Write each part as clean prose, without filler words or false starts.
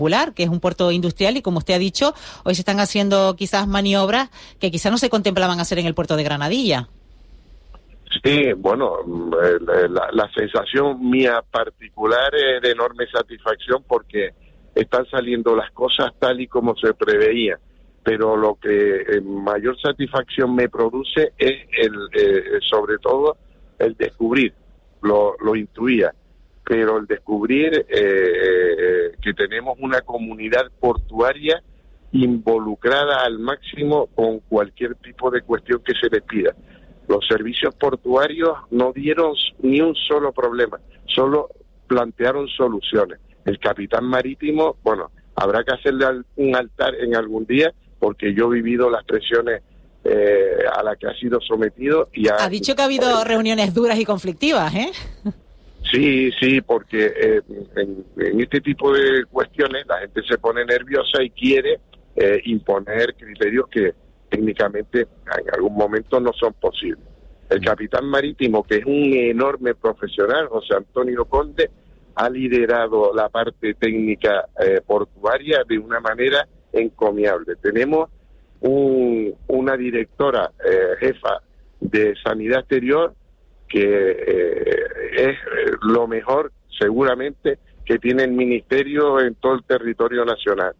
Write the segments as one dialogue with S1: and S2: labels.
S1: que es un puerto industrial, y como usted ha dicho, hoy se están haciendo quizás maniobras que quizás no se contemplaban hacer en el puerto de Granadilla.
S2: Sí, bueno, la sensación mía particular es de enorme satisfacción porque están saliendo las cosas tal y como se preveía, pero lo que mayor satisfacción me produce es sobre todo el descubrir, lo intuía, pero el descubrir que tenemos una comunidad portuaria involucrada al máximo con cualquier tipo de cuestión que se les pida. Los servicios portuarios no dieron ni un solo problema, solo plantearon soluciones. El capitán marítimo, bueno, habrá que hacerle un altar en algún día, porque yo he vivido las presiones a las que ha sido sometido. Ha
S1: dicho que ha habido reuniones duras y conflictivas, ¿eh?
S2: Sí, porque en este tipo de cuestiones la gente se pone nerviosa y quiere imponer criterios que técnicamente en algún momento no son posibles. El capitán marítimo, que es un enorme profesional, José Antonio Conde, ha liderado la parte técnica portuaria de una manera encomiable. Tenemos una directora jefa de Sanidad Exterior que es lo mejor seguramente que tiene el Ministerio en todo el territorio nacional.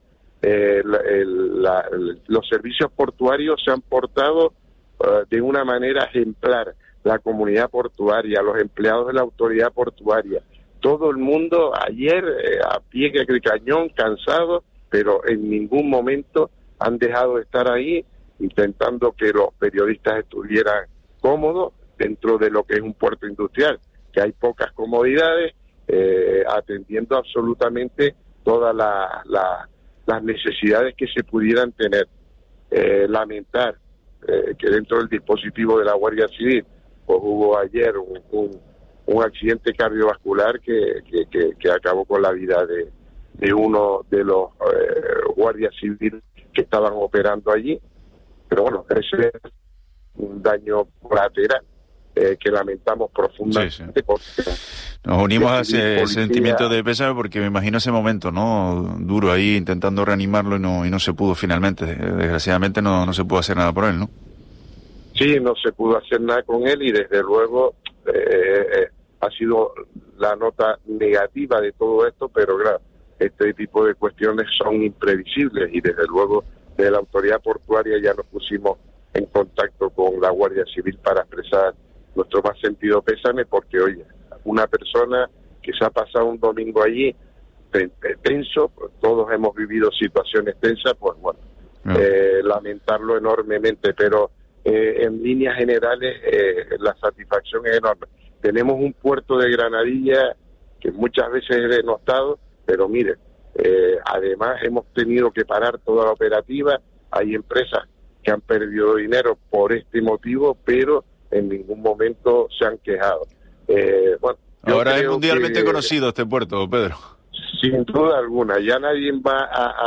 S2: Los servicios portuarios se han portado de una manera ejemplar. La comunidad portuaria, los empleados de la autoridad portuaria, todo el mundo ayer a pie de cañón, cansado, pero en ningún momento han dejado de estar ahí intentando que los periodistas estuvieran cómodos dentro de lo que es un puerto industrial, que hay pocas comodidades, atendiendo absolutamente todas las necesidades que se pudieran tener. Lamentar que dentro del dispositivo de la Guardia Civil pues hubo ayer un accidente cardiovascular que acabó con la vida de uno de los guardias civiles que estaban operando allí, pero bueno, ese es un daño colateral que lamentamos profundamente.
S3: Sí. Porque nos unimos a ese sentimiento de pésame, porque me imagino ese momento, ¿no? Duro ahí intentando reanimarlo y no se pudo finalmente. Desgraciadamente no se pudo hacer nada por él, ¿no?
S2: Sí, no se pudo hacer nada con él y desde luego ha sido la nota negativa de todo esto, pero claro, este tipo de cuestiones son imprevisibles y desde luego desde la autoridad portuaria ya nos pusimos en contacto con la Guardia Civil para expresar nuestro más sentido pésame, porque oye, una persona que se ha pasado un domingo allí tenso, pues todos hemos vivido situaciones tensas, pues bueno, lamentarlo enormemente, pero en líneas generales la satisfacción es enorme. Tenemos un puerto de Granadilla que muchas veces es denostado, pero mire, además hemos tenido que parar toda la operativa. Hay empresas que han perdido dinero por este motivo, pero en ningún momento se han quejado. Bueno,
S3: ahora es mundialmente conocido este puerto, Pedro.
S2: Sin duda alguna, ya nadie va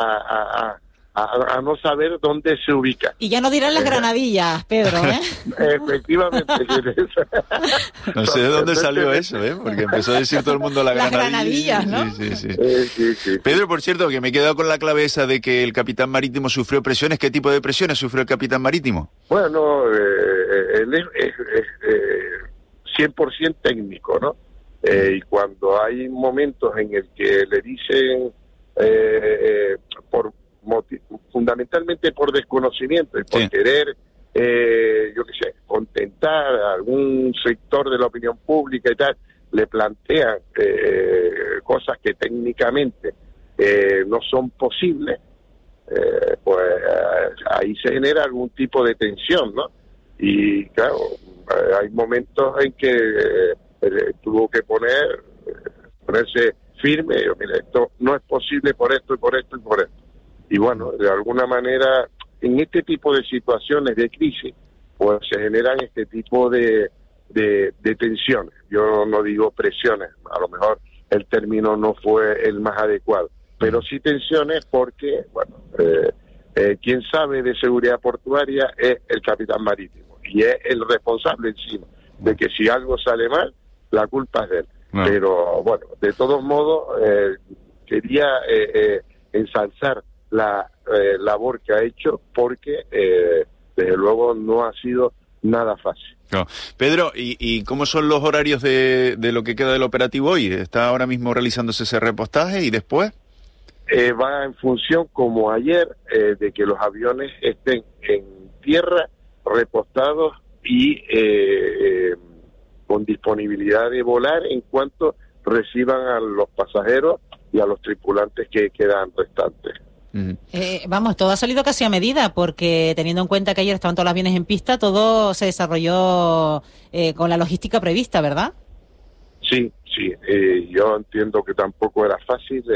S2: a no saber dónde se ubica.
S1: Y ya no dirán las Granadillas, Pedro, ¿eh?
S2: Efectivamente.
S3: No sé de dónde salió eso, porque empezó a decir todo el mundo las
S1: Granadillas, ¿no?
S3: Sí. Pedro, por cierto, que me he quedado con la clave esa de que el capitán marítimo sufrió presiones. ¿Qué tipo de presiones sufrió el capitán marítimo?
S2: Bueno, él es 100% técnico, ¿no? Y cuando hay momentos en el que le dicen fundamentalmente por desconocimiento y por querer contentar a algún sector de la opinión pública y tal, le plantean cosas que técnicamente no son posibles, pues ahí se genera algún tipo de tensión, ¿no? Y claro, hay momentos en que tuvo que ponerse firme. Mira, esto no es posible por esto y por esto y por esto. Y bueno, de alguna manera, en este tipo de situaciones de crisis, pues se generan este tipo de tensiones. Yo no digo presiones, a lo mejor el término no fue el más adecuado, pero sí tensiones porque, bueno, quien sabe de seguridad portuaria es el capitán marítimo y es el responsable encima de que si algo sale mal, la culpa es de él. Pero bueno, de todos modos, quería ensalzar la labor que ha hecho, porque desde luego no ha sido nada fácil.
S3: No. Pedro, ¿y cómo son los horarios de lo que queda del operativo hoy? ¿Está ahora mismo realizándose ese repostaje y después?
S2: Va en función, como ayer, de que los aviones estén en tierra, repostados y con disponibilidad de volar en cuanto reciban a los pasajeros y a los tripulantes que quedan restantes.
S1: Vamos, todo ha salido casi a medida, porque teniendo en cuenta que ayer estaban todos los aviones en pista, todo se desarrolló con la logística prevista, ¿verdad?
S2: Sí, yo entiendo que tampoco era fácil,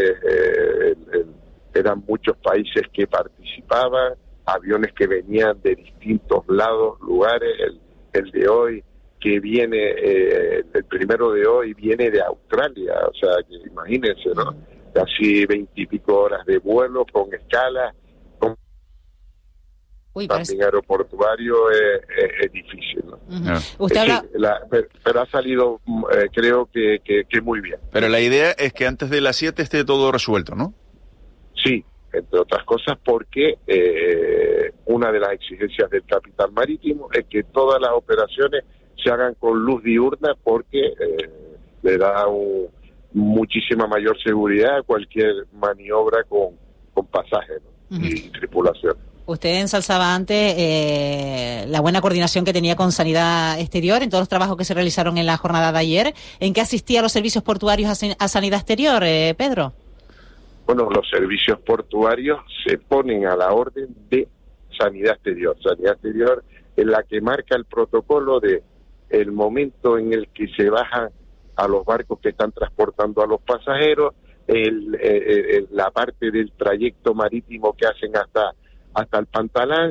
S2: eran muchos países que participaban, aviones que venían de distintos lados, lugares, el de hoy que viene, el primero de hoy viene de Australia, o sea, que imagínense, ¿no? Casi 20 y pico horas de vuelo con escala, con también aeroportuario es difícil, ¿no?
S1: Usted habla...
S2: pero ha salido, creo que muy bien.
S3: Pero la idea es que antes de las 7 esté todo resuelto, ¿no?
S2: Sí, entre otras cosas porque una de las exigencias del Capitán Marítimo es que todas las operaciones se hagan con luz diurna, porque le da muchísima mayor seguridad a cualquier maniobra con pasajes, ¿no? Y tripulación.
S1: Usted ensalzaba antes la buena coordinación que tenía con Sanidad Exterior en todos los trabajos que se realizaron en la jornada de ayer. ¿En qué asistían los servicios portuarios a Sanidad Exterior, Pedro?
S2: Bueno, los servicios portuarios se ponen a la orden de Sanidad Exterior. Sanidad Exterior es la que marca el protocolo de el momento en el que se bajan a los barcos que están transportando a los pasajeros, la parte del trayecto marítimo que hacen hasta el Pantalán,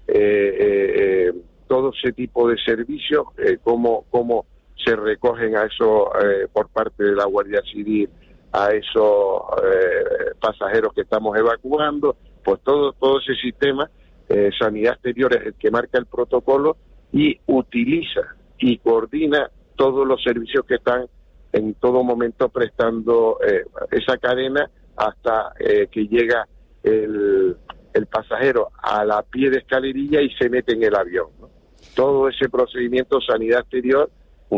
S2: todo ese tipo de servicios, cómo se recogen a eso por parte de la Guardia Civil, a esos pasajeros que estamos evacuando, pues todo ese sistema, Sanidad Exterior es el que marca el protocolo y utiliza y coordina todos los servicios que están en todo momento prestando esa cadena hasta que llega el pasajero a la pie de escalerilla y se mete en el avión, ¿no? Todo ese procedimiento Sanidad Exterior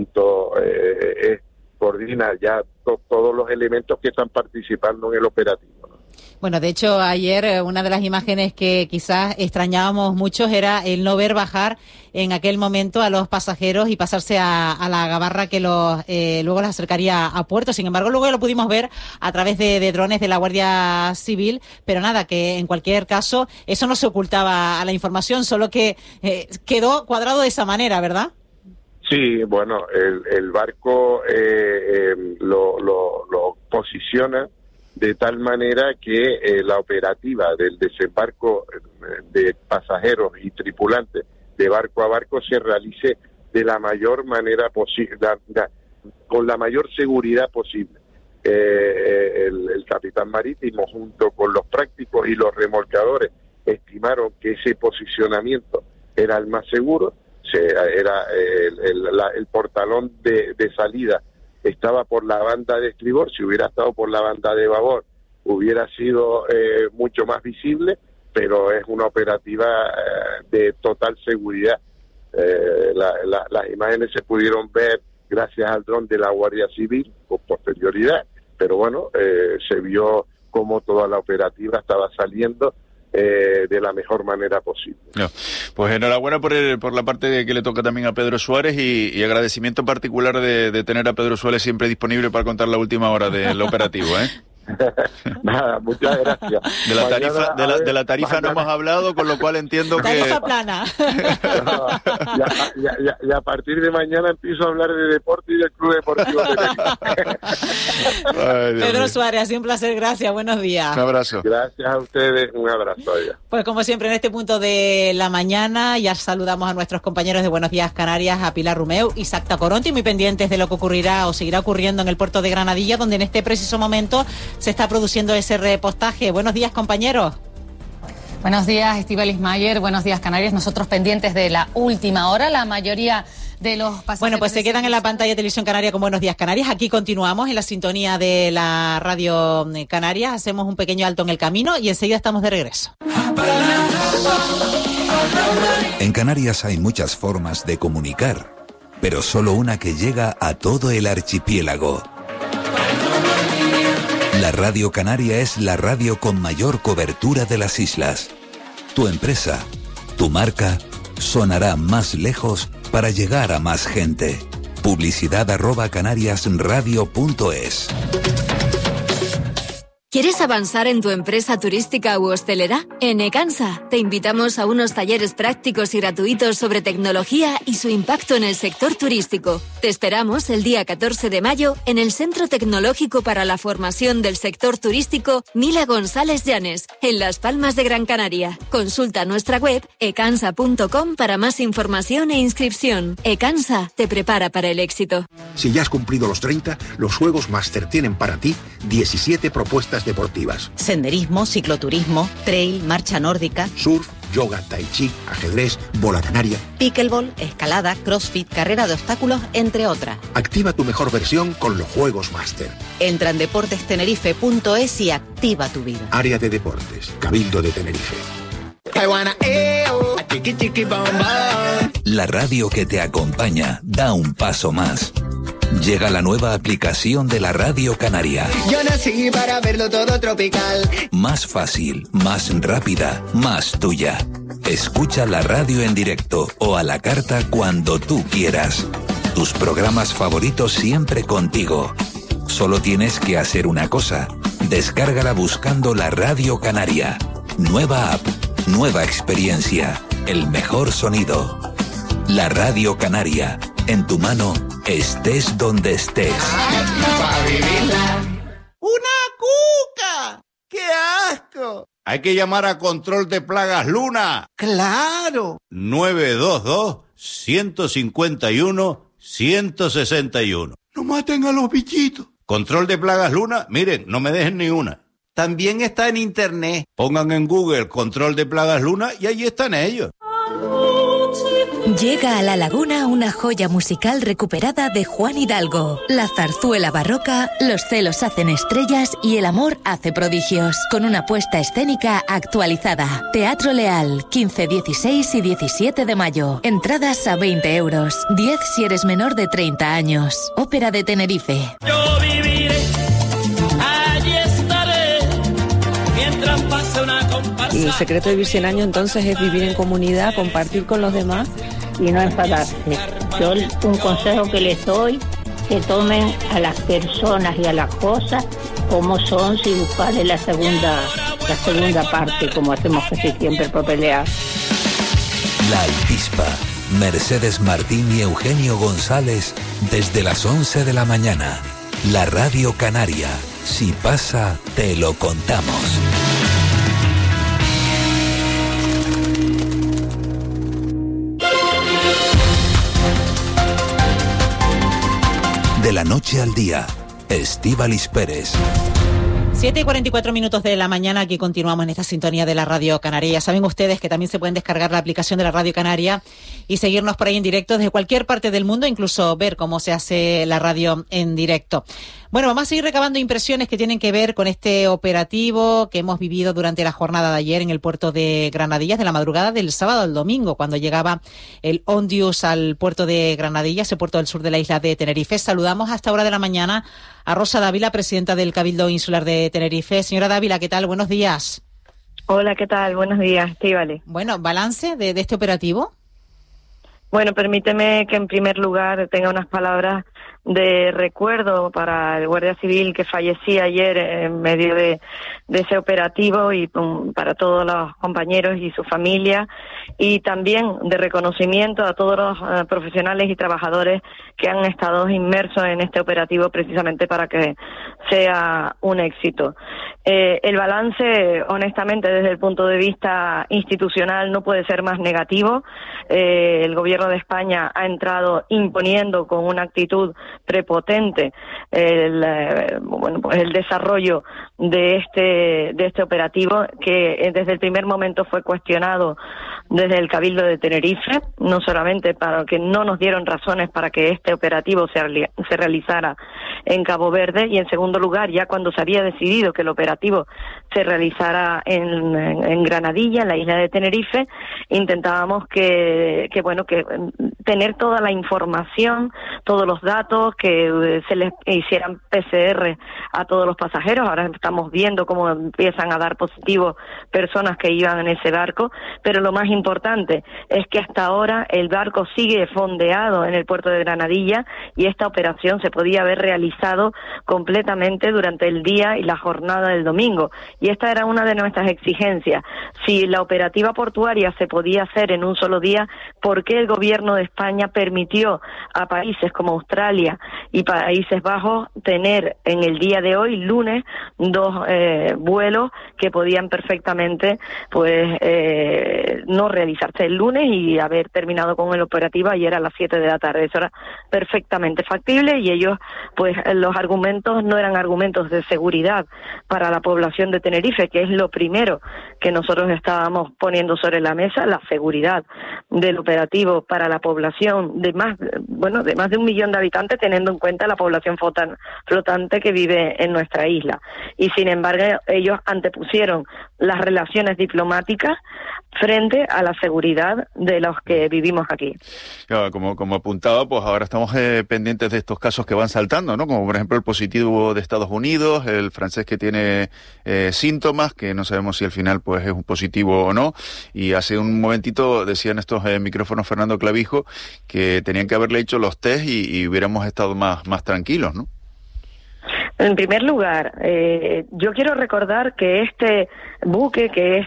S2: coordina ya todos los elementos que están participando en el operativo, ¿no?
S1: Bueno, de hecho, ayer una de las imágenes que quizás extrañábamos muchos era el no ver bajar en aquel momento a los pasajeros y pasarse a la gabarra que luego los acercaría a puerto. Sin embargo, luego lo pudimos ver a través de drones de la Guardia Civil, pero nada, que en cualquier caso eso no se ocultaba a la información, solo que quedó cuadrado de esa manera, ¿verdad?
S2: Sí, bueno, el barco lo posiciona de tal manera que la operativa del desembarco de pasajeros y tripulantes de barco a barco se realice de la mayor manera posible, con la mayor seguridad posible. El Capitán Marítimo, junto con los prácticos y los remolcadores, estimaron que ese posicionamiento era el más seguro. Era el portalón de salida estaba por la banda de estribor. Si hubiera estado por la banda de babor hubiera sido mucho más visible, pero es una operativa de total seguridad. Las imágenes se pudieron ver gracias al dron de la Guardia Civil con posterioridad, pero bueno, se vio cómo toda la operativa estaba saliendo de la mejor manera posible.
S3: No. Pues enhorabuena por la parte que le toca también a Pedro Suárez y agradecimiento particular de tener a Pedro Suárez siempre disponible para contar la última hora del operativo, ¿eh?
S2: Nada, muchas gracias.
S3: De la tarifa no hemos hablado, con lo cual entiendo que...
S1: Tarifa plana.
S2: Y a partir de mañana empiezo a hablar de deporte y del Club Deportivo
S1: Pedro Suárez, ha sido un placer, gracias, buenos días.
S3: Un abrazo.
S2: Gracias a ustedes, un abrazo.
S1: Pues como siempre en este punto de la mañana ya saludamos a nuestros compañeros de Buenos Días Canarias, a Pilar Rumeu y Sacta Coronti, muy pendientes de lo que ocurrirá o seguirá ocurriendo en el puerto de Granadilla, donde en este preciso momento se está produciendo ese repostaje. Buenos días, compañeros.
S4: Buenos días, Estíbaliz Mayer. Buenos días, Canarias. Nosotros pendientes de la última hora. La mayoría de los pasajeros.
S1: Bueno, pues se quedan en la pantalla de Televisión Canaria con Buenos Días Canarias. Aquí continuamos en la sintonía de la Radio Canarias. Hacemos un pequeño alto en el camino y enseguida estamos de regreso.
S5: En Canarias hay muchas formas de comunicar, pero solo una que llega a todo el archipiélago. La Radio Canaria es la radio con mayor cobertura de las islas. Tu empresa, tu marca, sonará más lejos para llegar a más gente. Publicidad@canariasradio.es.
S6: ¿Quieres avanzar en tu empresa turística u hostelera? En Ecansa te invitamos a unos talleres prácticos y gratuitos sobre tecnología y su impacto en el sector turístico. Te esperamos el día 14 de mayo en el Centro Tecnológico para la Formación del Sector Turístico Mila González Llanes, en Las Palmas de Gran Canaria. Consulta nuestra web ecansa.com para más información e inscripción. Ecansa te prepara para el éxito.
S7: Si ya has cumplido los 30, los Juegos Máster tienen para ti 17 propuestas deportivas.
S8: Senderismo, cicloturismo, trail, marcha nórdica,
S7: surf, yoga, tai chi, ajedrez, bola canaria,
S8: pickleball, escalada, crossfit, carrera de obstáculos, entre otras.
S7: Activa tu mejor versión con los Juegos Máster.
S8: Entra en deportestenerife.es y activa tu vida.
S7: Área de Deportes, Cabildo de Tenerife.
S5: La radio que te acompaña da un paso más. Llega la nueva aplicación de la Radio Canaria.
S9: Yo nací para verlo todo tropical.
S5: Más fácil, más rápida, más tuya. Escucha la radio en directo o a la carta cuando tú quieras. Tus programas favoritos siempre contigo. Solo tienes que hacer una cosa. Descárgala buscando la Radio Canaria. Nueva app, nueva experiencia, el mejor sonido. La Radio Canaria, en tu mano, estés donde estés.
S10: ¡Una cuca! ¡Qué asco! Hay que llamar a Control de Plagas Luna.
S9: ¡Claro!
S10: 922-151-161.
S9: ¡No maten a los bichitos!
S10: Control de Plagas Luna, miren, no me dejen ni una.
S9: También está en internet.
S10: Pongan en Google Control de Plagas Luna y allí están ellos.
S11: Llega a La Laguna una joya musical recuperada de Juan Hidalgo. La zarzuela barroca, Los celos hacen estrellas y El amor hace prodigios. Con una puesta escénica actualizada. Teatro Leal, 15, 16 y 17 de mayo. Entradas a 20 euros. 10 si eres menor de 30 años. Ópera de Tenerife.
S12: Yo viviré, allí estaré, mientras pase una comparsa.
S13: El secreto de vivir 100 años entonces es vivir en comunidad, compartir con los demás y no enfadarse. Yo un consejo que les doy, que tomen a las personas y a las cosas como son, sin buscarle la segunda parte, como hacemos casi siempre por pelear.
S5: La Altispa, Mercedes Martín y Eugenio González, desde las 11 de la mañana. La Radio Canaria, si pasa, te lo contamos. De la noche al día, Estíbaliz Pérez.
S1: 7:44 de la mañana, aquí continuamos en esta sintonía de la Radio Canaria. Ya saben ustedes que también se pueden descargar la aplicación de la Radio Canaria y seguirnos por ahí en directo desde cualquier parte del mundo, incluso ver cómo se hace la radio en directo. Bueno, vamos a seguir recabando impresiones que tienen que ver con este operativo que hemos vivido durante la jornada de ayer en el puerto de Granadillas, de la madrugada del sábado al domingo, cuando llegaba el Ondius al puerto de Granadillas, ese puerto del sur de la isla de Tenerife. Saludamos a esta hora de la mañana a Rosa Dávila, presidenta del Cabildo Insular de Tenerife. Señora Dávila, ¿qué tal? Buenos días.
S14: Hola, ¿qué tal? Buenos días, Estíbaliz.
S1: Bueno, ¿balance de este operativo?
S14: Bueno, permíteme que en primer lugar tenga unas palabras de recuerdo para el guardia civil que fallecía ayer en medio de ese operativo, y para todos los compañeros y su familia, y también de reconocimiento a todos los profesionales y trabajadores que han estado inmersos en este operativo precisamente para que sea un éxito. El balance, honestamente, desde el punto de vista institucional no puede ser más negativo. El gobierno de España ha entrado imponiendo con una actitud prepotente el desarrollo de este operativo, que desde el primer momento fue cuestionado desde el Cabildo de Tenerife, no solamente para que no nos dieron razones para que este operativo se realizara en Cabo Verde, y en segundo lugar, ya cuando se había decidido que el operativo se realizara en Granadilla, en la isla de Tenerife, intentábamos que tener toda la información, todos los datos, que se les hicieran PCR a todos los pasajeros. Ahora estamos viendo cómo empiezan a dar positivo personas que iban en ese barco, pero lo más importante es que hasta ahora el barco sigue fondeado en el puerto de Granadilla, y esta operación se podía haber realizado completamente durante el día y la jornada del domingo, y esta era una de nuestras exigencias. Si la operativa portuaria se podía hacer en un solo día, ¿por qué el gobierno de España permitió a países como Australia y Países Bajos tener en el día de hoy, lunes, 2 vuelos que podían perfectamente no realizarse el lunes y haber terminado con el operativo ayer a las 7 de la tarde? Eso era perfectamente factible, y ellos, los argumentos no eran argumentos de seguridad para la población de Tenerife, que es lo primero que nosotros estábamos poniendo sobre la mesa, la seguridad del operativo para la población de más de 1 millón de habitantes, teniendo en cuenta la población flotante que vive en nuestra isla. Y sin embargo, ellos antepusieron las relaciones diplomáticas frente a la seguridad de los que vivimos aquí.
S3: Claro, como apuntaba, pues ahora estamos pendientes de estos casos que van saltando, ¿no? Como por ejemplo el positivo de Estados Unidos, el francés que tiene síntomas, que no sabemos si al final pues es un positivo o no. Y hace un momentito decían estos micrófonos Fernando Clavijo que tenían que haberle hecho los test y hubiéramos estado más tranquilos, ¿no?
S14: En primer lugar, yo quiero recordar que este buque, que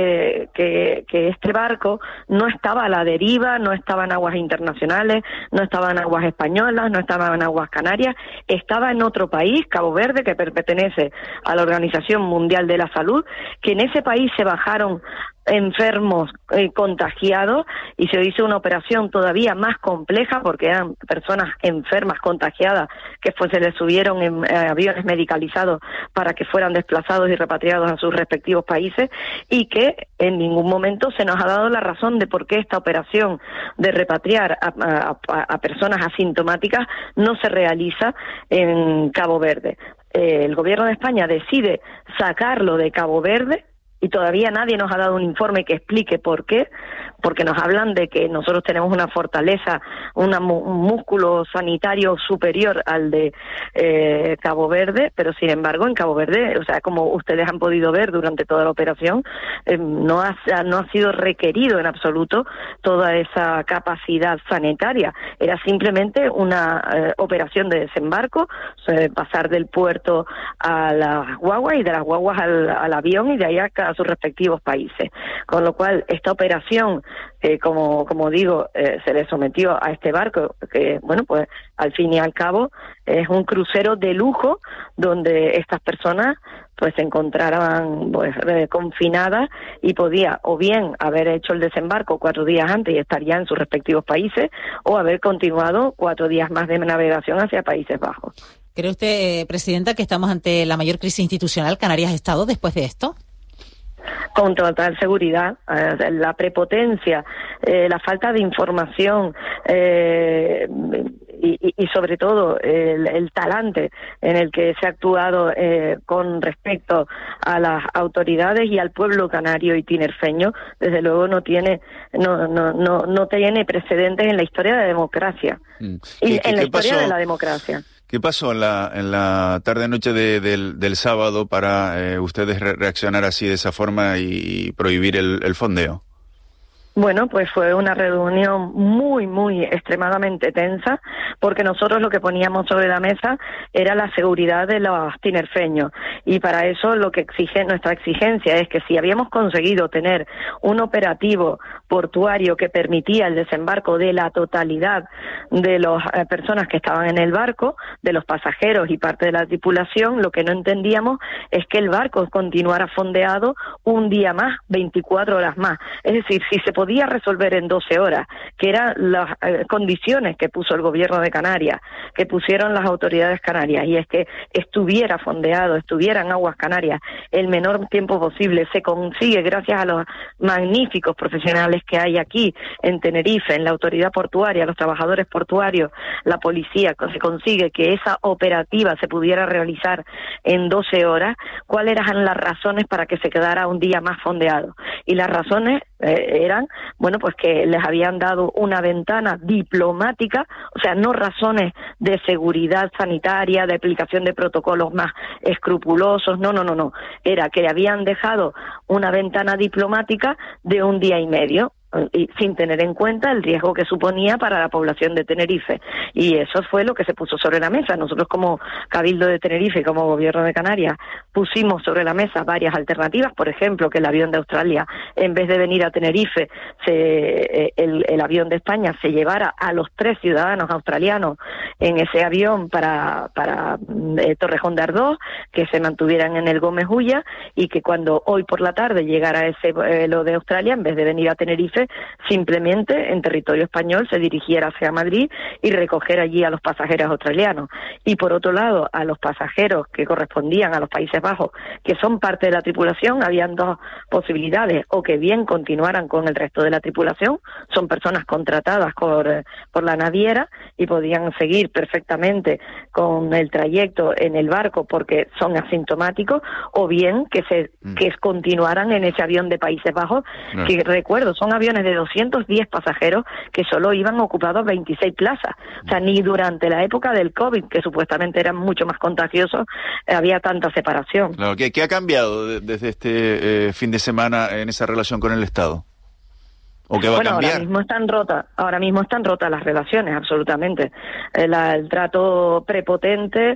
S14: este barco no estaba a la deriva, no estaba en aguas internacionales, no estaba en aguas españolas, no estaba en aguas canarias, estaba en otro país, Cabo Verde, que pertenece a la Organización Mundial de la Salud, que en ese país se bajaron enfermos contagiados, y se hizo una operación todavía más compleja porque eran personas enfermas contagiadas que se les subieron en aviones medicalizados para que fueran desplazados y repatriados a sus respectivos países, y que en ningún momento se nos ha dado la razón de por qué esta operación de repatriar a personas asintomáticas no se realiza en Cabo Verde. El gobierno de España decide sacarlo de Cabo Verde, y todavía nadie nos ha dado un informe que explique por qué, porque nos hablan de que nosotros tenemos una fortaleza, un músculo sanitario superior al de Cabo Verde, pero sin embargo en Cabo Verde, o sea, como ustedes han podido ver durante toda la operación, no ha sido requerido en absoluto toda esa capacidad sanitaria. Era simplemente una operación de desembarco, pasar del puerto a las guaguas y de las guaguas al avión y de ahí a sus respectivos países. Con lo cual, esta operación, como digo, se le sometió a este barco, que, bueno, pues al fin y al cabo es un crucero de lujo donde estas personas pues se encontraran confinadas, y podía o bien haber hecho el desembarco 4 días antes y estar ya en sus respectivos países, o haber continuado 4 días más de navegación hacia Países Bajos.
S1: ¿Cree usted, Presidenta, que estamos ante la mayor crisis institucional que Canarias ha estado después de esto?
S14: Con total seguridad. La prepotencia, la falta de información y sobre todo el talante en el que se ha actuado con respecto a las autoridades y al pueblo canario y tinerfeño, desde luego no tiene precedentes en la historia de la democracia y en la historia de la democracia.
S3: ¿Qué pasó en la tarde-noche del sábado para ustedes reaccionar así de esa forma y prohibir el fondeo?
S14: Bueno, pues fue una reunión muy extremadamente tensa, porque nosotros lo que poníamos sobre la mesa era la seguridad de los tinerfeños, y para eso nuestra exigencia es que si habíamos conseguido tener un operativo portuario que permitía el desembarco de la totalidad de las personas que estaban en el barco, de los pasajeros y parte de la tripulación, lo que no entendíamos es que el barco continuara fondeado un día más, 24 horas más. Es decir, si se podía resolver en 12 horas, que eran las condiciones que puso el gobierno de Canarias, que pusieron las autoridades canarias, y es que estuviera fondeado, estuviera en aguas Canarias el menor tiempo posible. Se consigue gracias a los magníficos profesionales que hay aquí en Tenerife, en la autoridad portuaria, los trabajadores portuarios, la policía, se consigue que esa operativa se pudiera realizar en 12 horas. ¿Cuáles eran las razones para que se quedara un día más fondeado? Y las razones eran, bueno, pues que les habían dado una ventana diplomática, o sea, no razones de seguridad sanitaria, de aplicación de protocolos más escrupulosos, no, era que habían dejado una ventana diplomática de un día y medio, y sin tener en cuenta el riesgo que suponía para la población de Tenerife. Y eso fue lo que se puso sobre la mesa. Nosotros, como Cabildo de Tenerife y como Gobierno de Canarias, pusimos sobre la mesa varias alternativas. Por ejemplo, que el avión de Australia, en vez de venir a Tenerife, el avión de España se llevara a los 3 ciudadanos australianos en ese avión para Torrejón de Ardoz, que se mantuvieran en el Gómez Ulla, y que cuando hoy por la tarde llegara ese vuelo de Australia, en vez de venir a Tenerife, simplemente en territorio español se dirigiera hacia Madrid y recoger allí a los pasajeros australianos. Y por otro lado, a los pasajeros que correspondían a los Países Bajos, que son parte de la tripulación, habían 2 posibilidades: o que bien continuaran con el resto de la tripulación, son personas contratadas por la naviera y podían seguir perfectamente con el trayecto en el barco porque son asintomáticos, o bien que continuaran en ese avión de Países Bajos, que recuerdo, son aviones de 210 pasajeros que solo iban ocupados 26 plazas. O sea, ni durante la época del COVID, que supuestamente eran mucho más contagiosos, había tanta separación.
S3: Claro, ¿qué ha cambiado desde este fin de semana en esa relación con el Estado? ¿O qué va a cambiar? Ahora mismo están rotas las relaciones, absolutamente. El trato prepotente,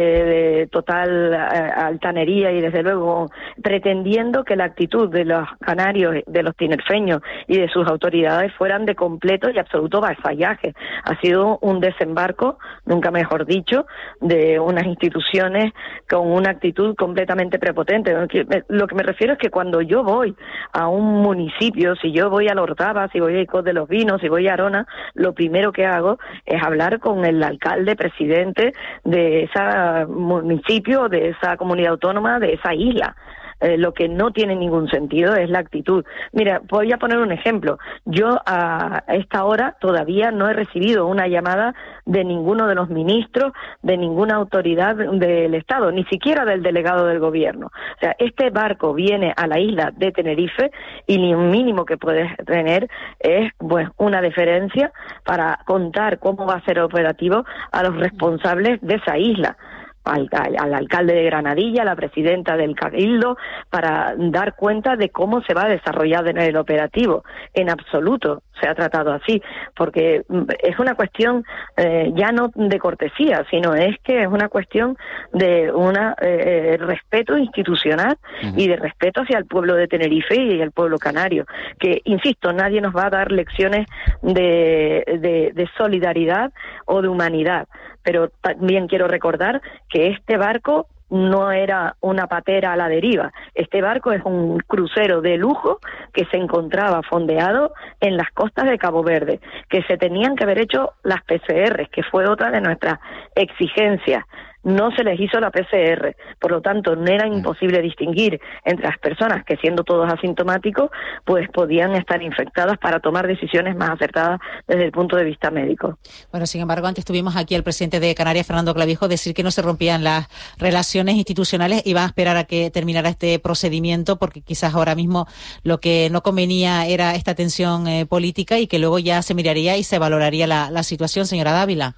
S3: de total altanería, y desde luego pretendiendo que la actitud de los canarios, de los tinerfeños y de sus autoridades fueran de completo y absoluto vasallaje. Ha sido un desembarco, nunca mejor dicho, de unas instituciones con una actitud completamente prepotente. Lo que me refiero es que cuando yo voy a un municipio, si yo voy a si voy a Icod de los Vinos, si voy a Arona, lo primero que hago es hablar con el alcalde, presidente de ese municipio, de esa comunidad autónoma, de esa isla. Lo que no tiene ningún sentido es la actitud. Mira, voy a poner un ejemplo. Yo a esta hora todavía no he recibido una llamada de ninguno de los ministros, de ninguna autoridad del Estado, ni siquiera del delegado del gobierno. O sea, este barco viene a la isla de Tenerife y ni un mínimo que puedes tener es, pues, una deferencia para contar cómo va a ser operativo a los responsables de esa isla. Al alcalde de Granadilla, a la presidenta del Cabildo, para dar cuenta de cómo se va a desarrollar en el operativo. En absoluto se ha tratado así, porque es una cuestión ya no de cortesía, sino es que es una cuestión de respeto institucional y de respeto hacia el pueblo de Tenerife y el pueblo canario, que, insisto, nadie nos va a dar lecciones de solidaridad o de humanidad, pero también quiero recordar que este barco no era una patera a la deriva. Este barco es un crucero de lujo que se encontraba fondeado en las costas de Cabo Verde, que se tenían que haber hecho las PCR, que fue otra de nuestras exigencias. No se les hizo la PCR, por lo tanto no era imposible distinguir entre las personas que, siendo todos asintomáticos, pues podían estar infectadas para tomar decisiones más acertadas desde el punto de vista médico.
S1: Bueno, sin embargo, antes tuvimos aquí al presidente de Canarias, Fernando Clavijo, decir que no se rompían las relaciones institucionales y va a esperar a que terminara este procedimiento, porque quizás ahora mismo lo que no convenía era esta tensión política, y que luego ya se miraría y se valoraría la situación, señora Dávila.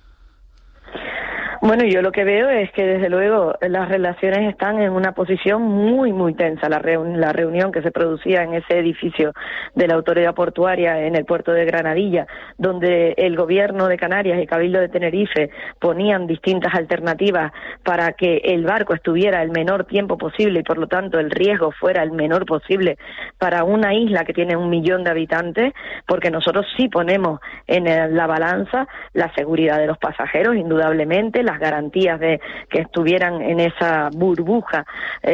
S14: Bueno, yo lo que veo es que, desde luego, las relaciones están en una posición muy, muy tensa. La reunión que se producía en ese edificio de la autoridad portuaria en el puerto de Granadilla, donde el gobierno de Canarias y Cabildo de Tenerife ponían distintas alternativas para que el barco estuviera el menor tiempo posible y, por lo tanto, el riesgo fuera el menor posible para una isla que tiene 1 millón de habitantes, porque nosotros sí ponemos en la balanza la seguridad de los pasajeros, indudablemente, las garantías de que estuvieran en esa burbuja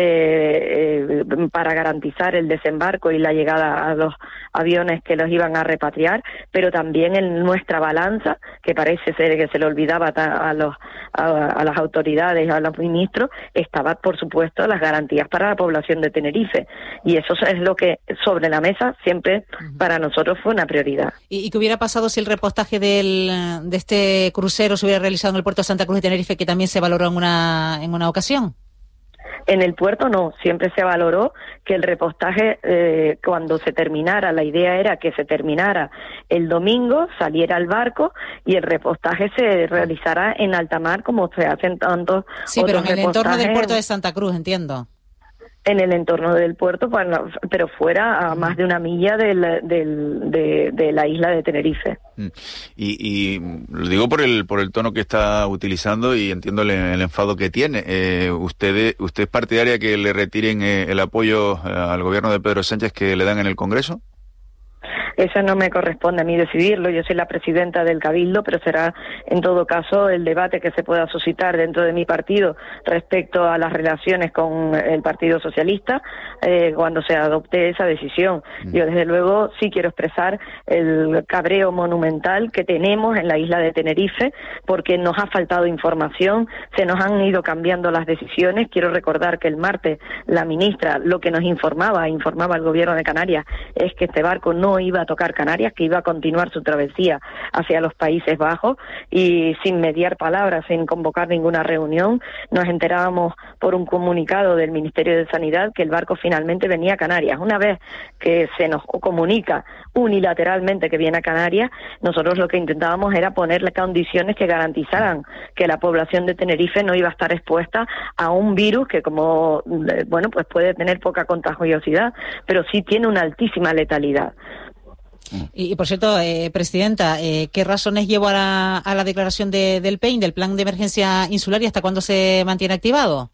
S14: para garantizar el desembarco y la llegada a los aviones que los iban a repatriar, pero también en nuestra balanza, que parece ser que se le olvidaba a las autoridades, a los ministros, estaba, por supuesto, las garantías para la población de Tenerife, y eso es lo que sobre la mesa siempre para nosotros fue una prioridad.
S1: ¿Y qué hubiera pasado si el repostaje de este crucero se hubiera realizado en el puerto de Santa Cruz de Tenerife, que también se valoró en una ocasión?
S14: En el puerto no, siempre se valoró que el repostaje, cuando se terminara, la idea era que se terminara el domingo, saliera el barco y el repostaje se realizará en alta mar, como se hacen tantos
S1: sí, pero en el entorno del puerto de Santa Cruz, entiendo.
S14: En el entorno del puerto, pero fuera a más de una milla de la isla de Tenerife.
S3: Y lo digo por el tono que está utilizando y entiendo el enfado que tiene. ¿Usted es partidaria que le retiren el apoyo al gobierno de Pedro Sánchez que le dan en el Congreso?
S14: Eso no me corresponde a mí decidirlo, yo soy la presidenta del Cabildo, pero será en todo caso el debate que se pueda suscitar dentro de mi partido respecto a las relaciones con el Partido Socialista cuando se adopte esa decisión. Yo desde luego sí quiero expresar el cabreo monumental que tenemos en la isla de Tenerife porque nos ha faltado información, se nos han ido cambiando las decisiones. Quiero recordar que el martes la ministra lo que nos informaba al gobierno de Canarias es que este barco no iba a tocar Canarias, que iba a continuar su travesía hacia los Países Bajos, y sin mediar palabras, sin convocar ninguna reunión, nos enterábamos por un comunicado del Ministerio de Sanidad que el barco finalmente venía a Canarias. Una vez que se nos comunica unilateralmente que viene a Canarias, nosotros lo que intentábamos era ponerle condiciones que garantizaran que la población de Tenerife no iba a estar expuesta a un virus que, como pues puede tener poca contagiosidad, pero sí tiene una altísima letalidad.
S1: Y por cierto, Presidenta, ¿qué razones llevó a la declaración del PEIN, del Plan de Emergencia Insular, y hasta cuándo se mantiene activado?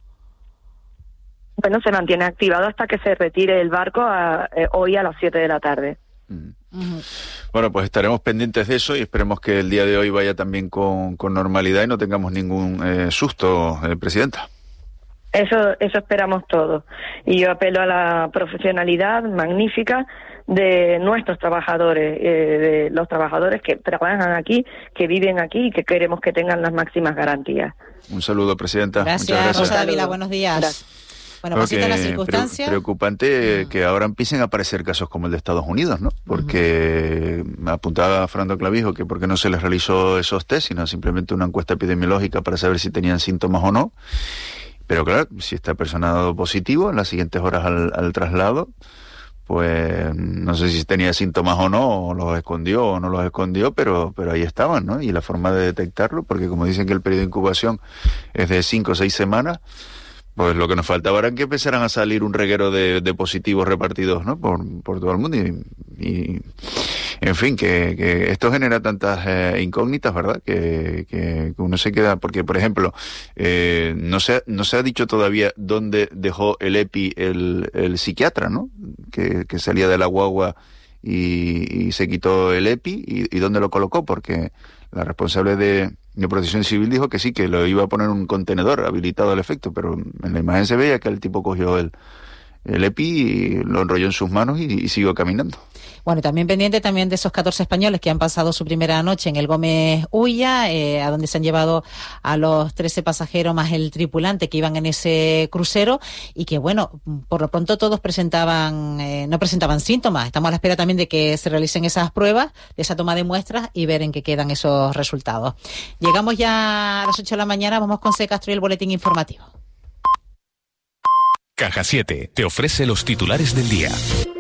S14: Bueno, se mantiene activado hasta que se retire el barco hoy a las 7 de la tarde.
S3: Bueno, pues estaremos pendientes de eso y esperemos que el día de hoy vaya también con normalidad y no tengamos ningún susto, Presidenta.
S14: Eso esperamos todos. Y yo apelo a la profesionalidad magnífica de nuestros trabajadores, de los trabajadores que trabajan aquí, que viven aquí y que queremos que tengan las máximas garantías.
S3: Un saludo, Presidenta.
S1: Gracias,
S3: muchas gracias.
S1: Rosa Dávila, buenos días. Gracias. Bueno, pues las circunstancias.
S3: Preocupante que ahora empiecen a aparecer casos como el de Estados Unidos, ¿no? Porque apuntaba Fernando Clavijo que porque no se les realizó esos test, sino simplemente una encuesta epidemiológica para saber si tenían síntomas o no. Pero claro, si esta persona ha dado positivo en las siguientes horas al traslado, pues no sé si tenía síntomas o no, o los escondió o no los escondió, pero ahí estaban, ¿no? Y la forma de detectarlo, porque como dicen que el periodo de incubación es de 5 o 6 semanas, pues lo que nos faltaba era que empezaran a salir un reguero de positivos repartidos, ¿no? Por todo el mundo y en fin, que esto genera tantas incógnitas, ¿verdad? Que uno se queda, porque por ejemplo, no se ha dicho todavía dónde dejó el EPI el psiquiatra, ¿no? Que salía de la guagua y se quitó el EPI y dónde lo colocó, porque la responsable de Protección Civil dijo que sí, que lo iba a poner en un contenedor habilitado al efecto, pero en la imagen se veía que el tipo cogió el EPI y lo enrolló en sus manos y siguió caminando.
S1: Bueno, y también pendiente también de esos 14 españoles que han pasado su primera noche en el Gómez Ulla, a donde se han llevado a los 13 pasajeros más el tripulante que iban en ese crucero y que, bueno, por lo pronto todos no presentaban síntomas. Estamos a la espera también de que se realicen esas pruebas, de esa toma de muestras y ver en qué quedan esos resultados. Llegamos ya a las 8 de la mañana, vamos con C. Castro y el boletín informativo.
S5: Caja 7 te ofrece los titulares del día.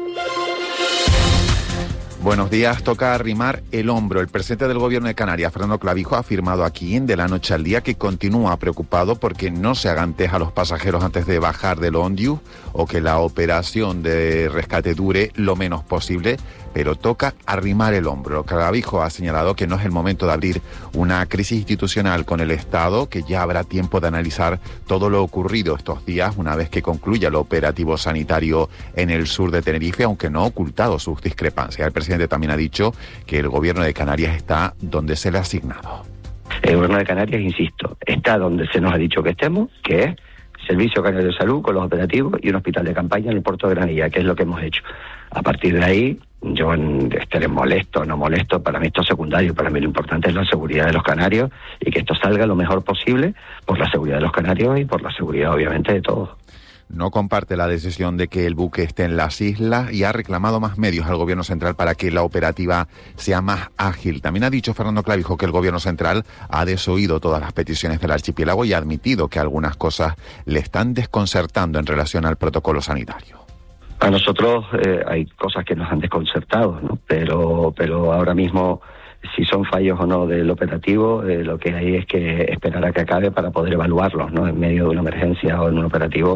S4: Buenos días, toca arrimar el hombro. El presidente del Gobierno de Canarias, Fernando Clavijo, ha afirmado aquí en De la Noche al Día que continúa preocupado porque no se hagan test a los pasajeros antes de bajar del Ondius o que la operación de rescate dure lo menos posible, pero toca arrimar el hombro. Clavijo ha señalado que no es el momento de abrir una crisis institucional con el Estado, que ya habrá tiempo de analizar todo lo ocurrido estos días una vez que concluya el operativo sanitario en el sur de Tenerife, aunque no ha ocultado sus discrepancias. El presidente también ha dicho que el Gobierno de Canarias está donde se le ha asignado.
S15: El Gobierno de Canarias, insisto, está donde se nos ha dicho que estemos, que es Servicio Canario de Salud con los operativos y un hospital de campaña en el puerto de Granilla, que es lo que hemos hecho. A partir de ahí, yo estaré molesto o no molesto, para mí esto es secundario, para mí lo importante es la seguridad de los canarios y que esto salga lo mejor posible por la seguridad de los canarios y por la seguridad, obviamente, de todos.
S4: No comparte la decisión de que el buque esté en las islas y ha reclamado más medios al Gobierno central para que la operativa sea más ágil. También ha dicho Fernando Clavijo que el Gobierno central ha desoído todas las peticiones del archipiélago y ha admitido que algunas cosas le están desconcertando en relación al protocolo sanitario.
S15: A nosotros hay cosas que nos han desconcertado, ¿no? Pero ahora mismo, si son fallos o no del operativo, lo que hay es que esperar a que acabe para poder evaluarlos, ¿no? En medio de una emergencia o en un operativo,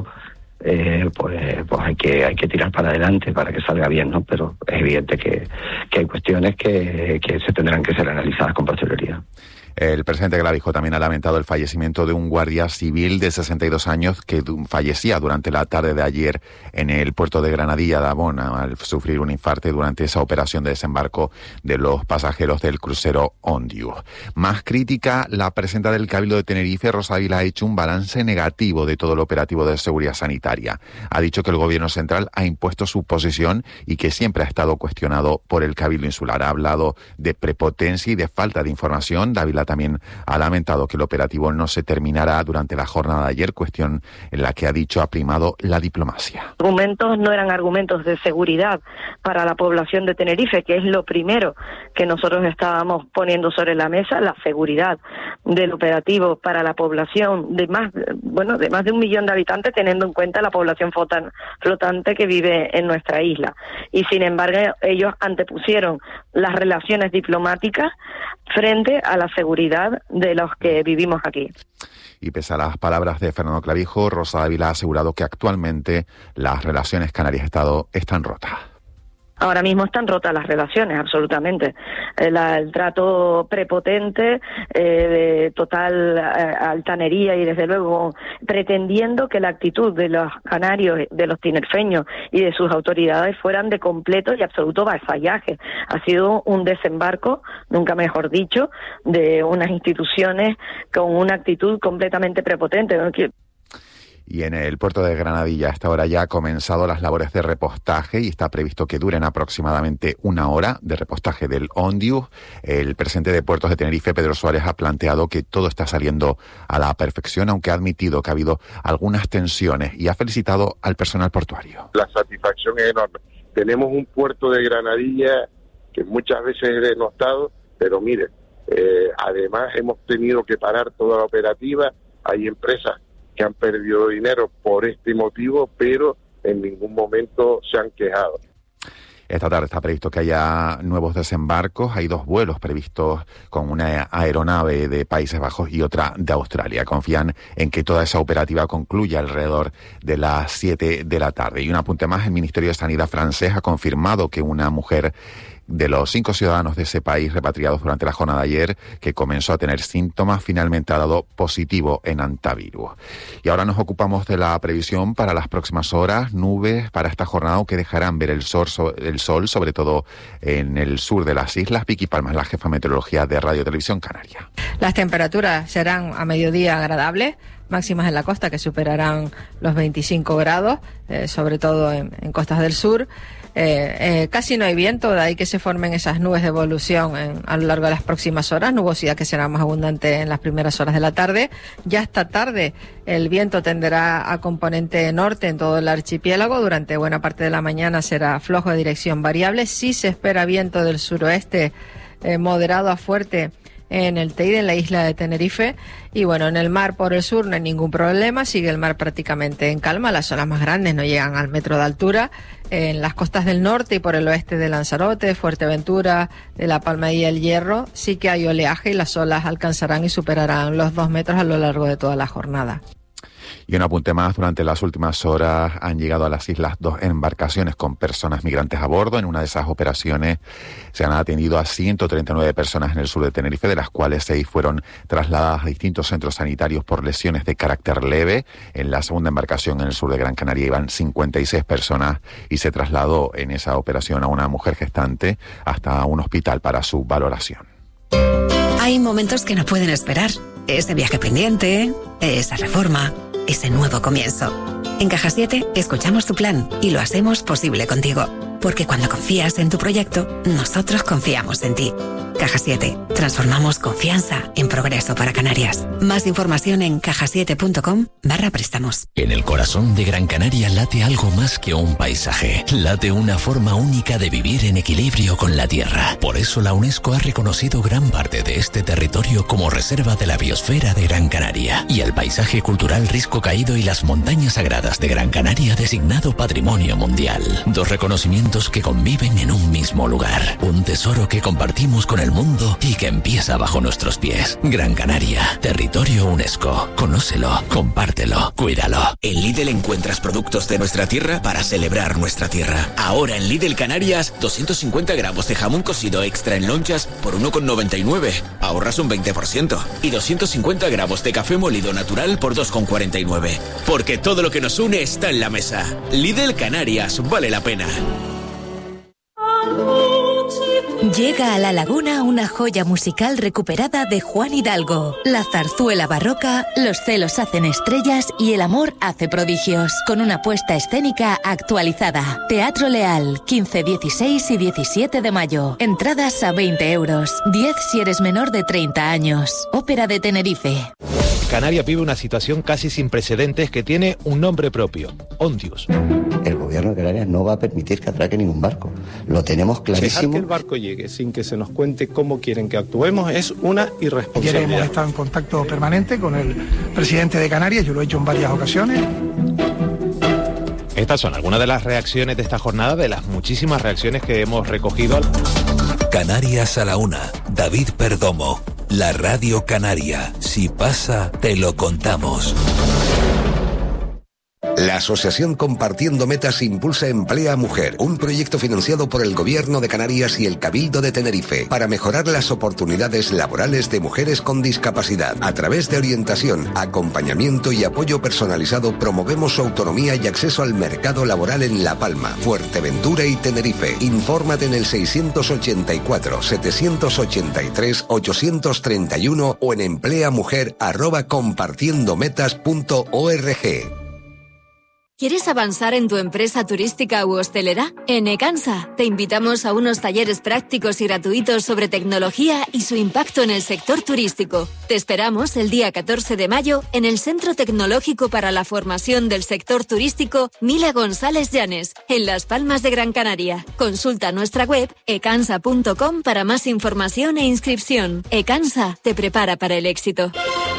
S15: pues hay que tirar para adelante para que salga bien, ¿no? Pero es evidente que hay cuestiones que se tendrán que ser analizadas con posterioridad.
S4: El presidente Clavijo también ha lamentado el fallecimiento de un guardia civil de 62 años que fallecía durante la tarde de ayer en el puerto de Granadilla de Abona al sufrir un infarto durante esa operación de desembarco de los pasajeros del crucero Ondiu. Más crítica, la presidenta del Cabildo de Tenerife, Rosa Ávila, ha hecho un balance negativo de todo el operativo de seguridad sanitaria. Ha dicho que el Gobierno central ha impuesto su posición y que siempre ha estado cuestionado por el Cabildo Insular. Ha hablado de prepotencia y de falta de información. Ávila también ha lamentado que el operativo no se terminará durante la jornada de ayer, cuestión en la que ha dicho ha primado la diplomacia.
S14: Los argumentos no eran argumentos de seguridad para la población de Tenerife, que es lo primero que nosotros estábamos poniendo sobre la mesa, la seguridad del operativo para la población de más de 1 millón de habitantes, teniendo en cuenta la población flotante que vive en nuestra isla. Y sin embargo, ellos antepusieron las relaciones diplomáticas frente a la seguridad de los que vivimos aquí.
S4: Y pese a las palabras de Fernando Clavijo, Rosa Ávila ha asegurado que actualmente las relaciones Canarias-Estado están rotas.
S14: Ahora mismo están rotas las relaciones, absolutamente. El trato prepotente, de total altanería y desde luego pretendiendo que la actitud de los canarios, de los tinerfeños y de sus autoridades fueran de completo y absoluto vasallaje. Ha sido un desembarco, nunca mejor dicho, de unas instituciones con una actitud completamente prepotente, ¿no?
S4: Y en el puerto de Granadilla hasta ahora ya ha comenzado las labores de repostaje y está previsto que duren aproximadamente 1 hora de repostaje del Ondiu. El presidente de Puertos de Tenerife, Pedro Suárez, ha planteado que todo está saliendo a la perfección, aunque ha admitido que ha habido algunas tensiones y ha felicitado al personal portuario.
S2: La satisfacción es enorme. Tenemos un puerto de Granadilla que muchas veces es denostado, pero mire, además hemos tenido que parar toda la operativa. Hay empresas que han perdido dinero por este motivo, pero en ningún momento se han quejado.
S4: Esta tarde está previsto que haya nuevos desembarcos. Hay 2 vuelos previstos con una aeronave de Países Bajos y otra de Australia. Confían en que toda esa operativa concluya alrededor de las 7 de la tarde. Y un apunte más, el Ministerio de Sanidad francés ha confirmado que una mujer de los 5 ciudadanos de ese país repatriados durante la jornada de ayer, que comenzó a tener síntomas, finalmente ha dado positivo en antivirus. Y ahora nos ocupamos de la previsión para las próximas horas. Nubes para esta jornada que dejarán ver el sol, sobre todo en el sur de las islas. Vicky Palma es la jefa de meteorología de Radio Televisión Canaria.
S16: Las temperaturas serán a mediodía agradables, máximas en la costa que superarán los 25 grados, sobre todo en costas del sur. Casi no hay viento, de ahí que se formen esas nubes de evolución a lo largo de las próximas horas, nubosidad que será más abundante en las primeras horas de la tarde. Ya esta tarde el viento tenderá a componente norte en todo el archipiélago, durante buena parte de la mañana será flojo de dirección variable, sí se espera viento del suroeste moderado a fuerte en el Teide, en la isla de Tenerife. Y bueno, en el mar por el sur no hay ningún problema, sigue el mar prácticamente en calma, las olas más grandes no llegan al metro de altura. En las costas del norte y por el oeste de Lanzarote, Fuerteventura, de La Palma y El Hierro, sí que hay oleaje y las olas alcanzarán y superarán los 2 metros a lo largo de toda la jornada.
S4: Y un apunte más, durante las últimas horas han llegado a las islas 2 embarcaciones con personas migrantes a bordo. En una de esas operaciones se han atendido a 139 personas en el sur de Tenerife, de las cuales 6 fueron trasladadas a distintos centros sanitarios por lesiones de carácter leve. En la segunda embarcación en el sur de Gran Canaria iban 56 personas y se trasladó en esa operación a una mujer gestante hasta un hospital para su valoración.
S17: Hay momentos que no pueden esperar. Ese viaje pendiente, esa reforma, ese nuevo comienzo. En Caja 7 escuchamos tu plan y lo hacemos posible contigo. Porque cuando confías en tu proyecto, nosotros confiamos en ti. Caja 7. Transformamos confianza en progreso para Canarias. Más información en cajasiete.com/préstamos.
S18: En el corazón de Gran Canaria late algo más que un paisaje. Late una forma única de vivir en equilibrio con la tierra. Por eso la UNESCO ha reconocido gran parte de este territorio como reserva de la biosfera de Gran Canaria. Y el paisaje cultural Risco Caído y las montañas sagradas de Gran Canaria designado Patrimonio Mundial. 2 reconocimientos que conviven en un mismo lugar. Un tesoro que compartimos con el mundo y que empieza bajo nuestros pies. Gran Canaria, territorio UNESCO. Conócelo, compártelo, cuídalo.
S19: En Lidl encuentras productos de nuestra tierra para celebrar nuestra tierra. Ahora en Lidl Canarias, 250 gramos de jamón cocido extra en lonchas por 1,99. Ahorras un 20%. Y 250 gramos de café molido natural por 2,49. Porque todo lo que nos une está en la mesa. Lidl Canarias, vale la pena.
S11: Llega a La Laguna una joya musical recuperada de Juan Hidalgo. La zarzuela barroca, Los celos hacen estrellas y El amor hace prodigios. Con una puesta escénica actualizada. Teatro Leal, 15, 16 y 17 de mayo. Entradas a 20 euros. 10 si eres menor de 30 años. Ópera de Tenerife.
S20: Canarias vive una situación casi sin precedentes que tiene un nombre propio, Ondius.
S21: El gobierno de Canarias no va a permitir que atraque ningún barco. Lo tenemos clarísimo.
S22: Dejar que el barco llegue sin que se nos cuente cómo quieren que actuemos es una irresponsabilidad.
S23: Ayer hemos estado en contacto permanente con el presidente de Canarias, yo lo he hecho en varias ocasiones.
S20: Estas son algunas de las reacciones de esta jornada, de las muchísimas reacciones que hemos recogido.
S5: Canarias a la una, David Perdomo. La Radio Canaria. Si pasa, te lo contamos.
S24: La Asociación Compartiendo Metas impulsa Emplea Mujer, un proyecto financiado por el Gobierno de Canarias y el Cabildo de Tenerife para mejorar las oportunidades laborales de mujeres con discapacidad. A través de orientación, acompañamiento y apoyo personalizado promovemos su autonomía y acceso al mercado laboral en La Palma, Fuerteventura y Tenerife. Infórmate en el 684-783-831 o en empleamujer@compartiendometas.org.
S6: ¿Quieres avanzar en tu empresa turística u hostelera? En Ecansa te invitamos a unos talleres prácticos y gratuitos sobre tecnología y su impacto en el sector turístico. Te esperamos el día 14 de mayo en el Centro Tecnológico para la Formación del Sector Turístico Mila González Llanes, en Las Palmas de Gran Canaria. Consulta nuestra web ecansa.com para más información e inscripción. Ecansa te prepara para el éxito.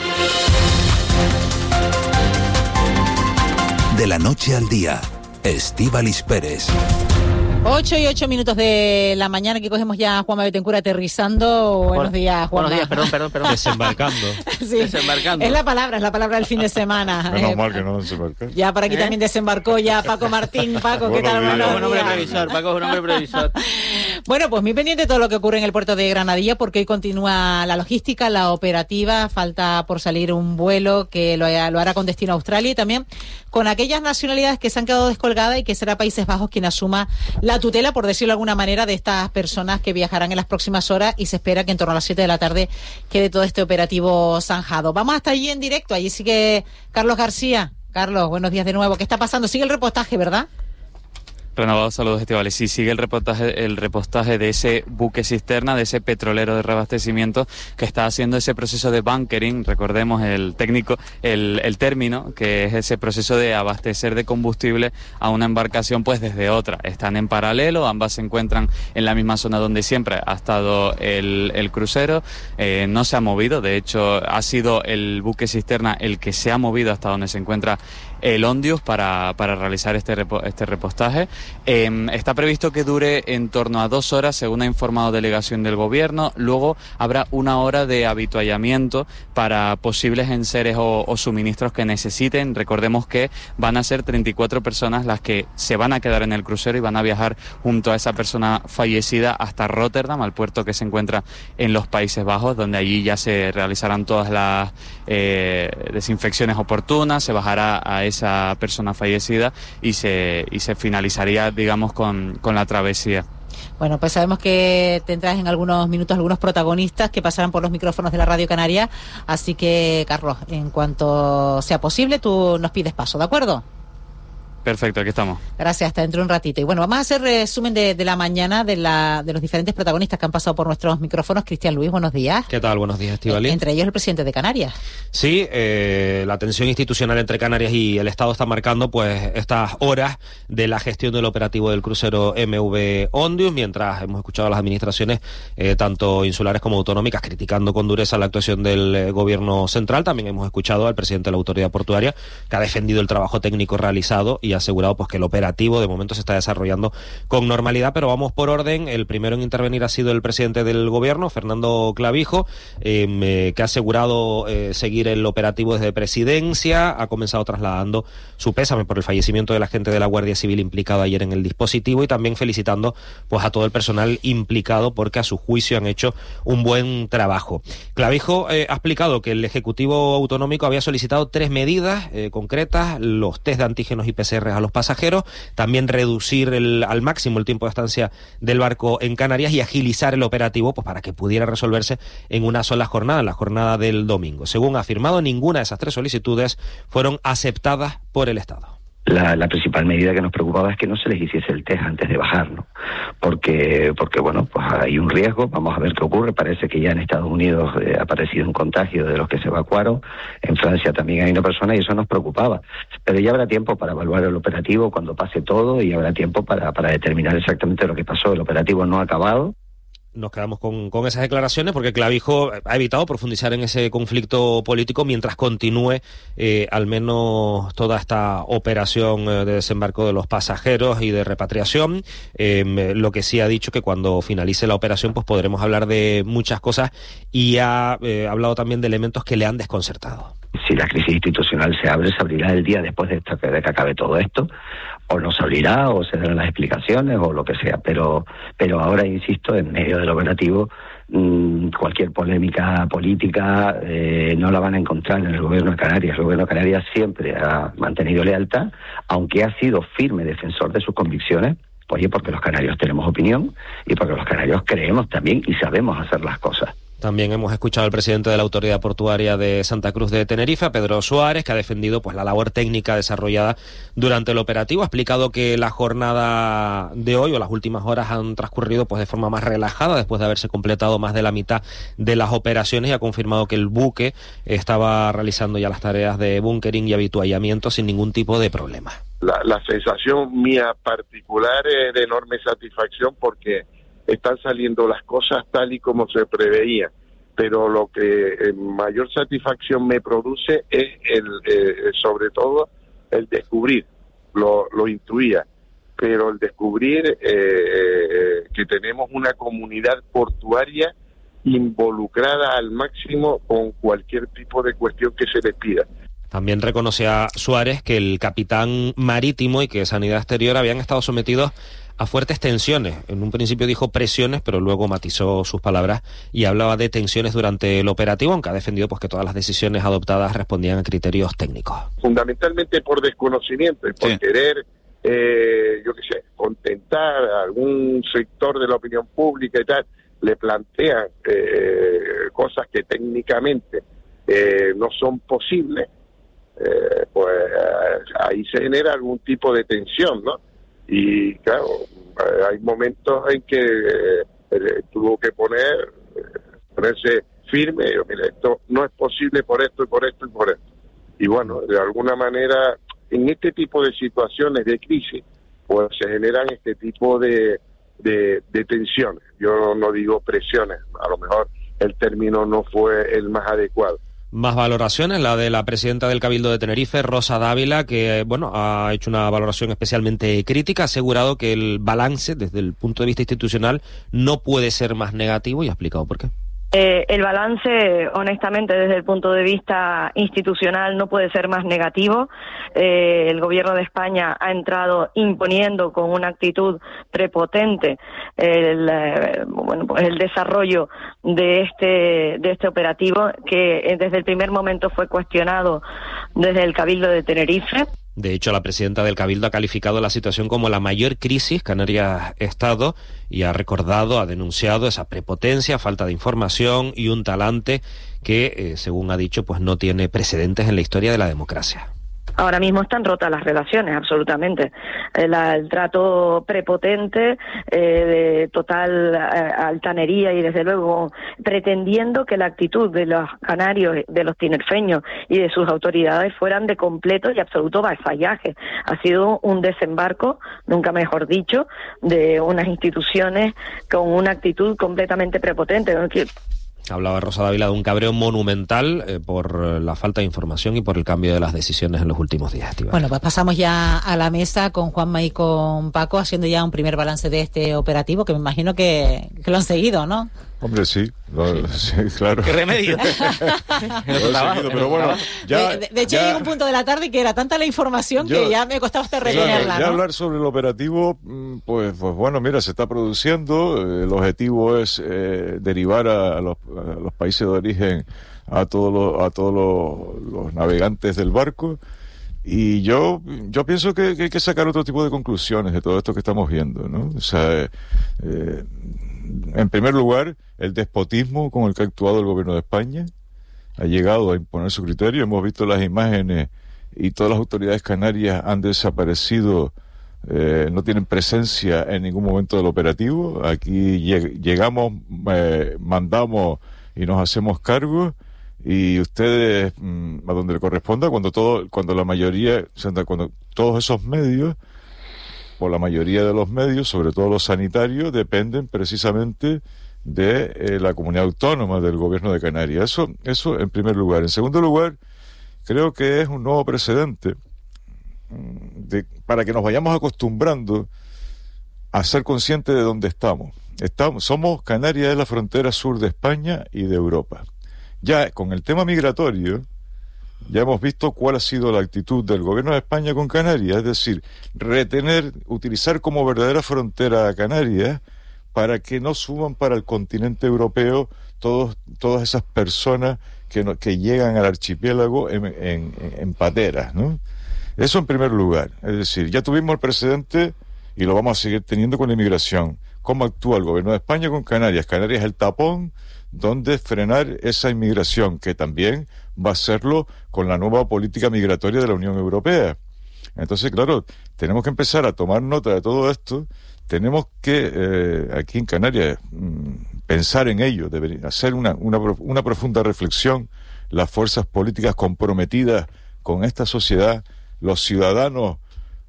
S5: De la noche al día, Estíbaliz Pérez.
S1: 8:08 de la mañana, que cogemos ya a Juanma Betancur aterrizando. Buenos días, Juanma.
S25: Buenos días, perdón.
S20: Desembarcando.
S1: Sí, desembarcando. Es la palabra del fin de semana.
S3: Menos mal que no desembarcó.
S1: Ya por aquí también desembarcó ya Paco Martín. Paco, ¿qué tal?
S25: Paco es un hombre previsor.
S1: Bueno, pues muy pendiente de todo lo que ocurre en el puerto de Granadilla, porque hoy continúa la logística, la operativa. Falta por salir un vuelo que lo hará con destino a Australia y también con aquellas nacionalidades que se han quedado descolgadas y que será Países Bajos quien asuma la tutela, por decirlo de alguna manera, de estas personas que viajarán en las próximas horas, y se espera que en torno a las 7 de la tarde quede todo este operativo zanjado. Vamos hasta allí en directo, allí sigue Carlos García. Carlos, buenos días de nuevo. ¿Qué está pasando? Sigue el repostaje, ¿verdad?
S26: Renovados saludos, Estíbaliz. Sí, sigue el repostaje de ese buque cisterna, de ese petrolero de reabastecimiento que está haciendo ese proceso de bunkering. Recordemos el término, que es ese proceso de abastecer de combustible a una embarcación pues desde otra. Están en paralelo, ambas se encuentran en la misma zona donde siempre ha estado el crucero. No se ha movido, de hecho ha sido el buque cisterna el que se ha movido hasta donde se encuentra el Ondius para realizar este repostaje. Está previsto que dure en torno a 2 horas, según ha informado delegación del gobierno. Luego habrá 1 hora de habituallamiento para posibles enseres o suministros que necesiten. Recordemos que van a ser 34 personas las que se van a quedar en el crucero y van a viajar junto a esa persona fallecida hasta Rotterdam, al puerto que se encuentra en los Países Bajos, donde allí ya se realizarán todas las desinfecciones oportunas, se bajará a esa persona fallecida y se finalizaría, digamos, con la travesía.
S1: Bueno, pues sabemos que tendrás en algunos minutos algunos protagonistas que pasarán por los micrófonos de la Radio Canaria, así que, Carlos, en cuanto sea posible, tú nos pides paso, ¿de acuerdo?
S26: Perfecto, aquí estamos.
S1: Gracias, hasta dentro de un ratito. Y bueno, vamos a hacer resumen de la mañana de los diferentes protagonistas que han pasado por nuestros micrófonos. Cristian Luis, buenos días.
S7: ¿Qué tal? Buenos días, Estíbaliz.
S1: Entre ellos el presidente de Canarias.
S7: Sí, la tensión institucional entre Canarias y el Estado está marcando pues estas horas de la gestión del operativo del crucero MV Ondius, mientras hemos escuchado a las administraciones, tanto insulares como autonómicas, criticando con dureza la actuación del gobierno central. También hemos escuchado al presidente de la autoridad portuaria, que ha defendido el trabajo técnico realizado y ha asegurado pues que el operativo de momento se está desarrollando con normalidad. Pero vamos por orden. El primero en intervenir ha sido el presidente del gobierno, Fernando Clavijo, que ha asegurado seguir el operativo desde presidencia. Ha comenzado trasladando su pésame por el fallecimiento del agente de la Guardia Civil implicado ayer en el dispositivo, y también felicitando pues a todo el personal implicado, porque a su juicio han hecho un buen trabajo. Clavijo ha explicado que el Ejecutivo Autonómico había solicitado 3 medidas concretas: los test de antígenos y PCR a los pasajeros, también reducir al máximo el tiempo de estancia del barco en Canarias y agilizar el operativo pues para que pudiera resolverse en una sola jornada, la jornada del domingo. Según ha afirmado, ninguna de esas 3 solicitudes fueron aceptadas por el Estado.
S15: La principal medida que nos preocupaba es que no se les hiciese el test antes de bajar, ¿no? Porque bueno, pues hay un riesgo. Vamos a ver qué ocurre. Parece que ya en Estados Unidos ha aparecido un contagio de los que se evacuaron. En Francia también hay una persona, y eso nos preocupaba. Pero ya habrá tiempo para evaluar el operativo cuando pase todo, y habrá tiempo para determinar exactamente lo que pasó. El operativo no ha acabado.
S7: Nos quedamos con esas declaraciones, porque Clavijo ha evitado profundizar en ese conflicto político mientras continúe al menos toda esta operación de desembarco de los pasajeros y de repatriación. Lo que sí ha dicho que cuando finalice la operación pues podremos hablar de muchas cosas, y ha hablado también de elementos que le han desconcertado.
S15: Si la crisis institucional se abrirá el día después de que acabe todo esto, o no se abrirá, o se darán las explicaciones, o lo que sea. Pero ahora, insisto, en medio del operativo, cualquier polémica política no la van a encontrar en el gobierno de Canarias. El gobierno de Canarias siempre ha mantenido lealtad, aunque ha sido firme defensor de sus convicciones. Oye, porque los canarios tenemos opinión, y porque los canarios creemos también y sabemos hacer las cosas.
S7: También hemos escuchado al presidente de la Autoridad Portuaria de Santa Cruz de Tenerife, Pedro Suárez, que ha defendido pues la labor técnica desarrollada durante el operativo. Ha explicado que la jornada de hoy, o las últimas horas, han transcurrido pues de forma más relajada después de haberse completado más de la mitad de las operaciones, y ha confirmado que el buque estaba realizando ya las tareas de bunkering y habituallamiento sin ningún tipo de problema.
S2: La sensación mía particular es de enorme satisfacción, porque están saliendo las cosas tal y como se preveía, pero lo que mayor satisfacción me produce es sobre todo el descubrir, lo intuía, pero el descubrir que tenemos una comunidad portuaria involucrada al máximo con cualquier tipo de cuestión que se les pida.
S7: También reconoce a Suárez que el capitán marítimo y que Sanidad Exterior habían estado sometidos a fuertes tensiones. En un principio dijo presiones, pero luego matizó sus palabras y hablaba de tensiones durante el operativo, aunque ha defendido pues que todas las decisiones adoptadas respondían a criterios técnicos.
S2: Fundamentalmente por desconocimiento y por querer, contentar a algún sector de la opinión pública y tal, le plantean cosas que técnicamente no son posibles, pues ahí se genera algún tipo de tensión, ¿no? Y claro, hay momentos en que tuvo que ponerse firme. Mira, esto no es posible por esto y por esto y por esto. Y bueno, de alguna manera, en este tipo de situaciones de crisis, pues se generan este tipo de tensiones. Yo no digo presiones, a lo mejor el término no fue el más adecuado.
S7: Más valoraciones, la de la presidenta del Cabildo de Tenerife, Rosa Dávila, que ha hecho una valoración especialmente crítica, ha asegurado que el balance desde el punto de vista institucional no puede ser más negativo, y ha explicado por qué.
S14: El balance, honestamente, desde el punto de vista institucional no puede ser más negativo. El gobierno de España ha entrado imponiendo con una actitud prepotente el desarrollo de este operativo, que desde el primer momento fue cuestionado desde el Cabildo de Tenerife.
S7: De hecho, la presidenta del Cabildo ha calificado la situación como la mayor crisis Canarias-Estado y ha recordado, ha denunciado esa prepotencia, falta de información y un talante que, según ha dicho, pues no tiene precedentes en la historia de la democracia.
S14: Ahora mismo están rotas las relaciones, absolutamente. El trato prepotente, de total altanería y, desde luego, pretendiendo que la actitud de los canarios, de los tinerfeños y de sus autoridades fueran de completo y absoluto vasallaje. Ha sido un desembarco, nunca mejor dicho, de unas instituciones con una actitud completamente prepotente.
S7: Hablaba Rosa Dávila de un cabreo monumental por la falta de información y por el cambio de las decisiones en los últimos días.
S1: Bueno, pues pasamos ya a la mesa con Juanma y con Paco, haciendo ya un primer balance de este operativo, que me imagino que lo han seguido, ¿no?
S8: Hombre, sí, sí, claro.
S25: ¿Qué remedio?
S8: Pero bueno, ya,
S1: de hecho, llegó un punto de la tarde que era tanta la información que ya me costaba hasta retenerla.
S8: Claro, ya
S1: ¿no?
S8: hablar sobre el operativo, pues bueno, mira, se está produciendo. El objetivo es derivar a los países de origen a todos los navegantes del barco. Y yo pienso que hay que sacar otro tipo de conclusiones de todo esto que estamos viendo, ¿no? O sea, en primer lugar, el despotismo con el que ha actuado el gobierno de España ha llegado a imponer su criterio. Hemos visto las imágenes y todas las autoridades canarias han desaparecido, no tienen presencia en ningún momento del operativo. Aquí llegamos, mandamos y nos hacemos cargo, y ustedes a donde le corresponda, cuando la mayoría, cuando todos esos medios, o la mayoría de los medios, sobre todo los sanitarios, dependen precisamente de la comunidad autónoma, del gobierno de Canarias. Eso en primer lugar. En segundo lugar, creo que es un nuevo precedente para que nos vayamos acostumbrando a ser conscientes de dónde estamos. Somos Canarias, es la frontera sur de España y de Europa. Ya con el tema migratorio, ya hemos visto cuál ha sido la actitud del gobierno de España con Canarias, es decir, utilizar como verdadera frontera a Canarias para que no suban para el continente europeo todas esas personas que llegan al archipiélago en pateras, ¿no? Eso en primer lugar. Es decir, ya tuvimos el precedente y lo vamos a seguir teniendo con la inmigración. ¿Cómo actúa el gobierno de España con Canarias? Canarias es el tapón donde frenar esa inmigración, que también va a hacerlo con la nueva política migratoria de la Unión Europea. Entonces, claro, tenemos que empezar a tomar nota de todo esto. Tenemos que, aquí en Canarias, pensar en ello, hacer una profunda reflexión. Las fuerzas políticas comprometidas con esta sociedad, los ciudadanos,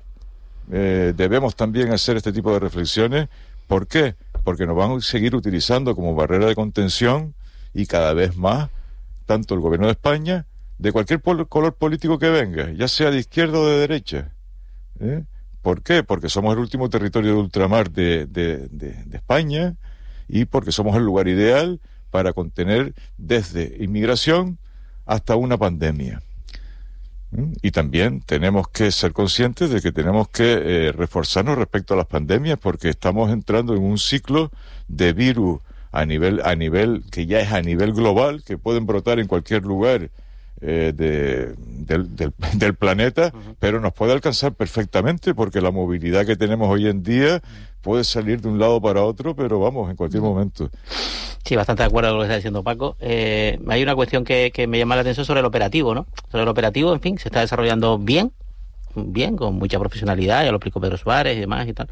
S8: debemos también hacer este tipo de reflexiones. ¿Por qué? Porque nos van a seguir utilizando como barrera de contención, y cada vez más, tanto el gobierno de España, de cualquier color político que venga, ya sea de izquierda o de derecha. ¿Por qué? Porque somos el último territorio de ultramar de España, y porque somos el lugar ideal para contener desde inmigración hasta una pandemia. Y también tenemos que ser conscientes de que tenemos que reforzarnos respecto a las pandemias, porque estamos entrando en un ciclo de virus a nivel que ya es a nivel global, que pueden brotar en cualquier lugar del planeta, pero nos puede alcanzar perfectamente, porque la movilidad que tenemos hoy en día puede salir de un lado para otro, pero vamos, en cualquier momento.
S25: Sí, bastante de acuerdo con lo que está diciendo Paco. Hay una cuestión que me llama la atención sobre el operativo, ¿no? Sobre el operativo, en fin, se está desarrollando bien, con mucha profesionalidad, ya lo explicó Pedro Suárez y demás y tal.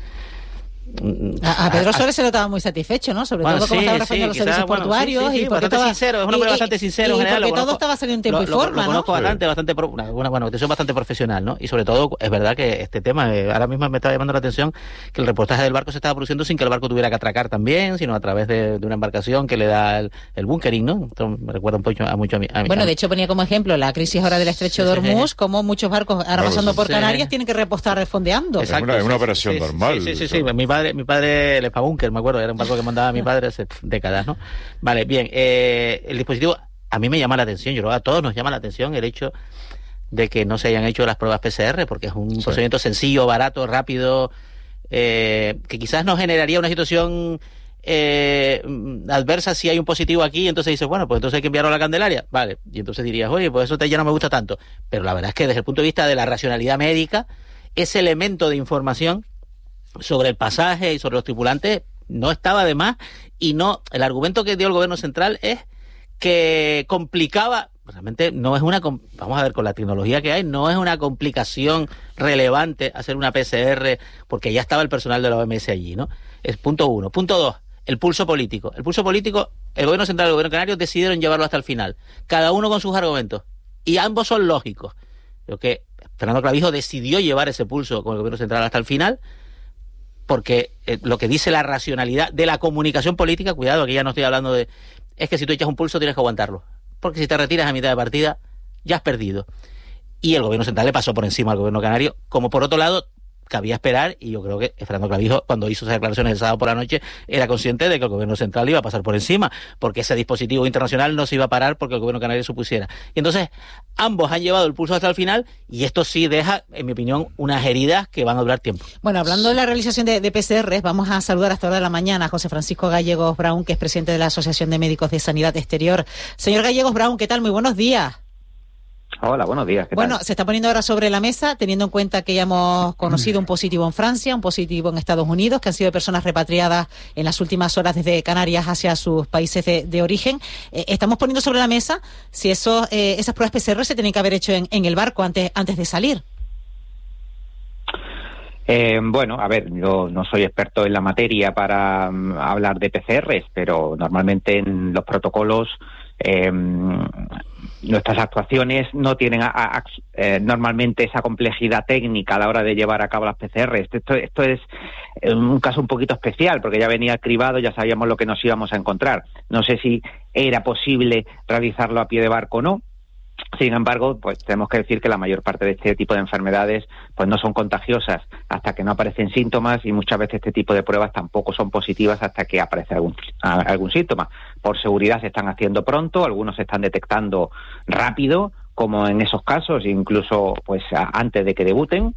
S1: A Pedro Suárez se lo estaba muy satísco, ¿no? Sobre todo cómo estaba realizando los servicios portuarios.
S25: Sí,
S1: y porque
S25: bastante sincero, es un hombre bastante sincero en general.
S1: Porque todo estaba saliendo en tiempo y forma,
S25: ¿no? Lo conozco una cuestión bastante profesional, ¿no? Y sobre todo, es verdad que este tema, ahora mismo me estaba llamando la atención que el reportaje del barco se estaba produciendo sin que el barco tuviera que atracar también, sino a través de una embarcación que le da el bunkering, ¿no? Esto me recuerda mucho a mí.
S1: Bueno, de hecho ponía como ejemplo la crisis ahora del estrecho de Hormuz, como muchos barcos ahora pasando por Canarias tienen que repostar fondeando.
S8: Exacto, es una operación normal.
S25: Sí. Mi padre el Spabunker, me acuerdo, era un barco que mandaba mi padre hace décadas, ¿no? Vale, bien, el dispositivo a mí me llama la atención, yo creo que a todos nos llama la atención el hecho de que no se hayan hecho las pruebas PCR, porque es un procedimiento sencillo, barato, rápido, que quizás no generaría una situación adversa si hay un positivo aquí, entonces dices, bueno, pues entonces hay que enviarlo a la Candelaria, vale, y entonces dirías, oye, pues eso ya no me gusta tanto, pero la verdad es que desde el punto de vista de la racionalidad médica, ese elemento de información sobre el pasaje y sobre los tripulantes no estaba de más, y no, el argumento que dio el gobierno central es que complicaba, realmente no es una, vamos a ver, con la tecnología que hay, no es una complicación relevante hacer una PCR, porque ya estaba el personal de la OMS allí, ¿no? Es punto uno. Punto dos, el pulso político. El pulso político, el gobierno central y el gobierno canario decidieron llevarlo hasta el final, cada uno con sus argumentos, y ambos son lógicos. Creo que Fernando Clavijo decidió llevar ese pulso con el gobierno central hasta el final, porque lo que dice la racionalidad de la comunicación política, cuidado, aquí ya no estoy hablando de, es que si tú echas un pulso tienes que aguantarlo, porque si te retiras a mitad de partida ya has perdido. Y el gobierno central le pasó por encima al gobierno canario, como por otro lado cabía esperar, y yo creo que Fernando Clavijo, cuando hizo esas declaraciones el sábado por la noche, era consciente de que el gobierno central iba a pasar por encima, porque ese dispositivo internacional no se iba a parar porque el gobierno canario supusiera. Y entonces ambos han llevado el pulso hasta el final, y esto sí deja, en mi opinión, unas heridas que van a durar tiempo.
S1: Bueno, hablando de la realización de PCRs, vamos a saludar hasta ahora de la mañana a José Francisco Gallegos Brown, que es presidente de la Asociación de Médicos de Sanidad Exterior. Señor Gallegos Brown, ¿qué tal? Muy buenos días.
S4: Hola, buenos días.
S1: Bueno, se está poniendo ahora sobre la mesa, teniendo en cuenta que ya hemos conocido un positivo en Francia, un positivo en Estados Unidos, que han sido personas repatriadas en las últimas horas desde Canarias hacia sus países de origen. Estamos poniendo sobre la mesa si esas pruebas PCR se tienen que haber hecho en el barco antes de salir.
S4: Bueno, a ver, yo no soy experto en la materia para hablar de PCRs, pero normalmente en los protocolos nuestras actuaciones no tienen normalmente esa complejidad técnica a la hora de llevar a cabo las PCRs. Esto es un caso un poquito especial, porque ya venía cribado, ya sabíamos lo que nos íbamos a encontrar. No sé si era posible realizarlo a pie de barco o no. Sin embargo, pues tenemos que decir que la mayor parte de este tipo de enfermedades pues no son contagiosas hasta que no aparecen síntomas, y muchas veces este tipo de pruebas tampoco son positivas hasta que aparece algún síntoma. Por seguridad se están haciendo pronto, algunos se están detectando rápido, como en esos casos, incluso pues antes de que debuten.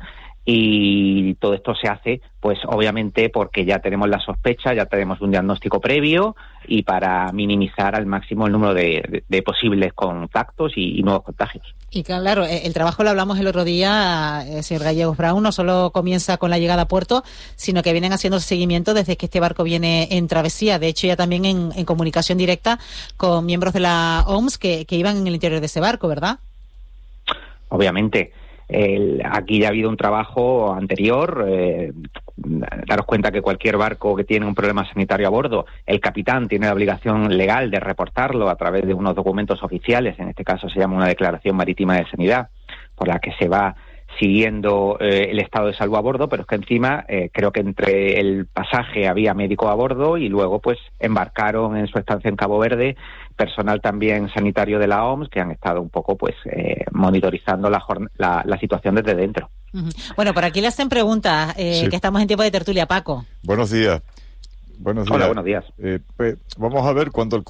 S4: Y todo esto se hace, pues obviamente, porque ya tenemos la sospecha, ya tenemos un diagnóstico previo, y para minimizar al máximo el número de posibles contactos y nuevos contagios.
S1: Y claro, el trabajo, lo hablamos el otro día, señor Gallegos Brown, no solo comienza con la llegada a puerto, sino que vienen haciendo seguimiento desde que este barco viene en travesía. De hecho, ya también en comunicación directa con miembros de la OMS que iban en el interior de ese barco, ¿verdad?
S4: Obviamente. Aquí ya ha habido un trabajo anterior. Daros cuenta que cualquier barco que tiene un problema sanitario a bordo, el capitán tiene la obligación legal de reportarlo a través de unos documentos oficiales. En este caso se llama una declaración marítima de sanidad, por la que se va siguiendo el estado de salud a bordo, pero es que encima creo que entre el pasaje había médico a bordo, y luego pues embarcaron en su estancia en Cabo Verde personal también sanitario de la OMS, que han estado un poco pues monitorizando la situación desde dentro.
S1: Bueno, por aquí le hacen preguntas,
S8: Sí.
S1: que estamos en tiempo de tertulia, Paco.
S8: Buenos días. Buenos días.
S4: Hola, buenos días.
S8: Pues, vamos a ver, cuando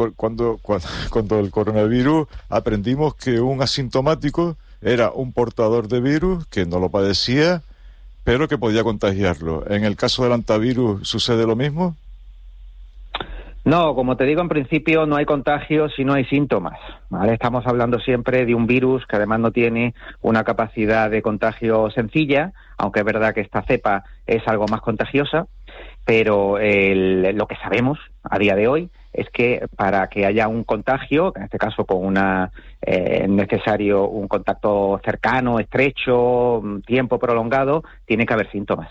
S8: el coronavirus aprendimos que un asintomático era un portador de virus que no lo padecía, pero que podía contagiarlo. ¿En el caso del antivirus sucede lo mismo?
S4: No, como te digo, en principio no hay contagios si no hay síntomas, ¿vale? Estamos hablando siempre de un virus que además no tiene una capacidad de contagio sencilla, aunque es verdad que esta cepa es algo más contagiosa, pero lo que sabemos a día de hoy es que para que haya un contagio, en este caso con necesario un contacto cercano, estrecho, tiempo prolongado, tiene que haber síntomas.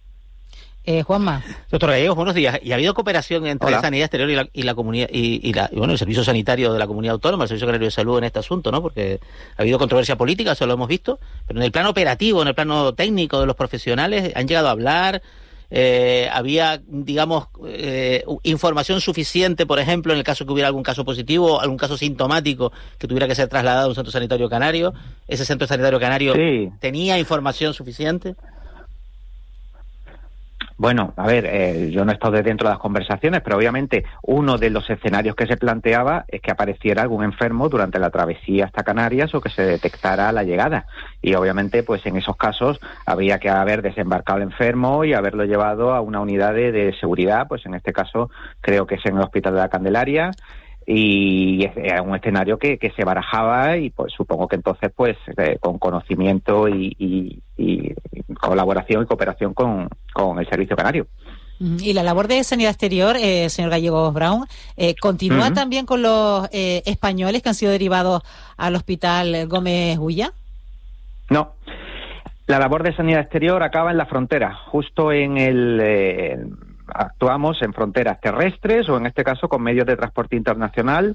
S1: Juanma.
S25: Doctor Gallegos, buenos días. ¿Y ha habido cooperación entre
S4: Hola.
S25: la sanidad exterior y la comunidad y el servicio sanitario de la comunidad autónoma, el Servicio Canario de Salud, en este asunto, ¿no? Porque ha habido controversia política, eso lo hemos visto, pero en el plano operativo, en el plano técnico de los profesionales, han llegado a hablar. Había, digamos, información suficiente, por ejemplo, en el caso que hubiera algún caso positivo, algún caso sintomático que tuviera que ser trasladado a un centro sanitario canario. ¿Ese centro sanitario canario
S4: Sí.
S25: tenía información suficiente?
S4: Bueno, a ver, yo no he estado dentro de las conversaciones, pero obviamente uno de los escenarios que se planteaba es que apareciera algún enfermo durante la travesía hasta Canarias o que se detectara la llegada. Y obviamente, pues en esos casos habría que haber desembarcado al enfermo y haberlo llevado a una unidad de seguridad, pues en este caso creo que es en el Hospital de la Candelaria, y era un escenario que se barajaba y pues supongo que entonces pues con conocimiento y colaboración y cooperación con el Servicio Canario.
S1: Y la labor de sanidad exterior, señor Gallegos Brown, ¿continúa también con los españoles que han sido derivados al Hospital Gómez Ulla?
S4: No. La labor de sanidad exterior acaba en la frontera, justo en actuamos en fronteras terrestres o en este caso con medios de transporte internacional,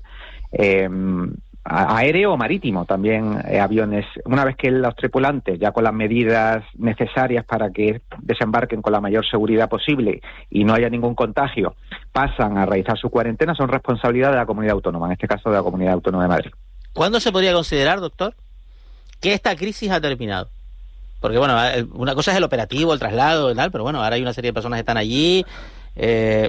S4: aéreo o marítimo, también aviones. Una vez que los tripulantes, ya con las medidas necesarias para que desembarquen con la mayor seguridad posible y no haya ningún contagio, pasan a realizar su cuarentena, son responsabilidad de la comunidad autónoma, en este caso de la Comunidad Autónoma de Madrid.
S25: ¿Cuándo se podría considerar, doctor, que esta crisis ha terminado? Porque, bueno, una cosa es el operativo, el traslado y tal, pero bueno, ahora hay una serie de personas que están allí.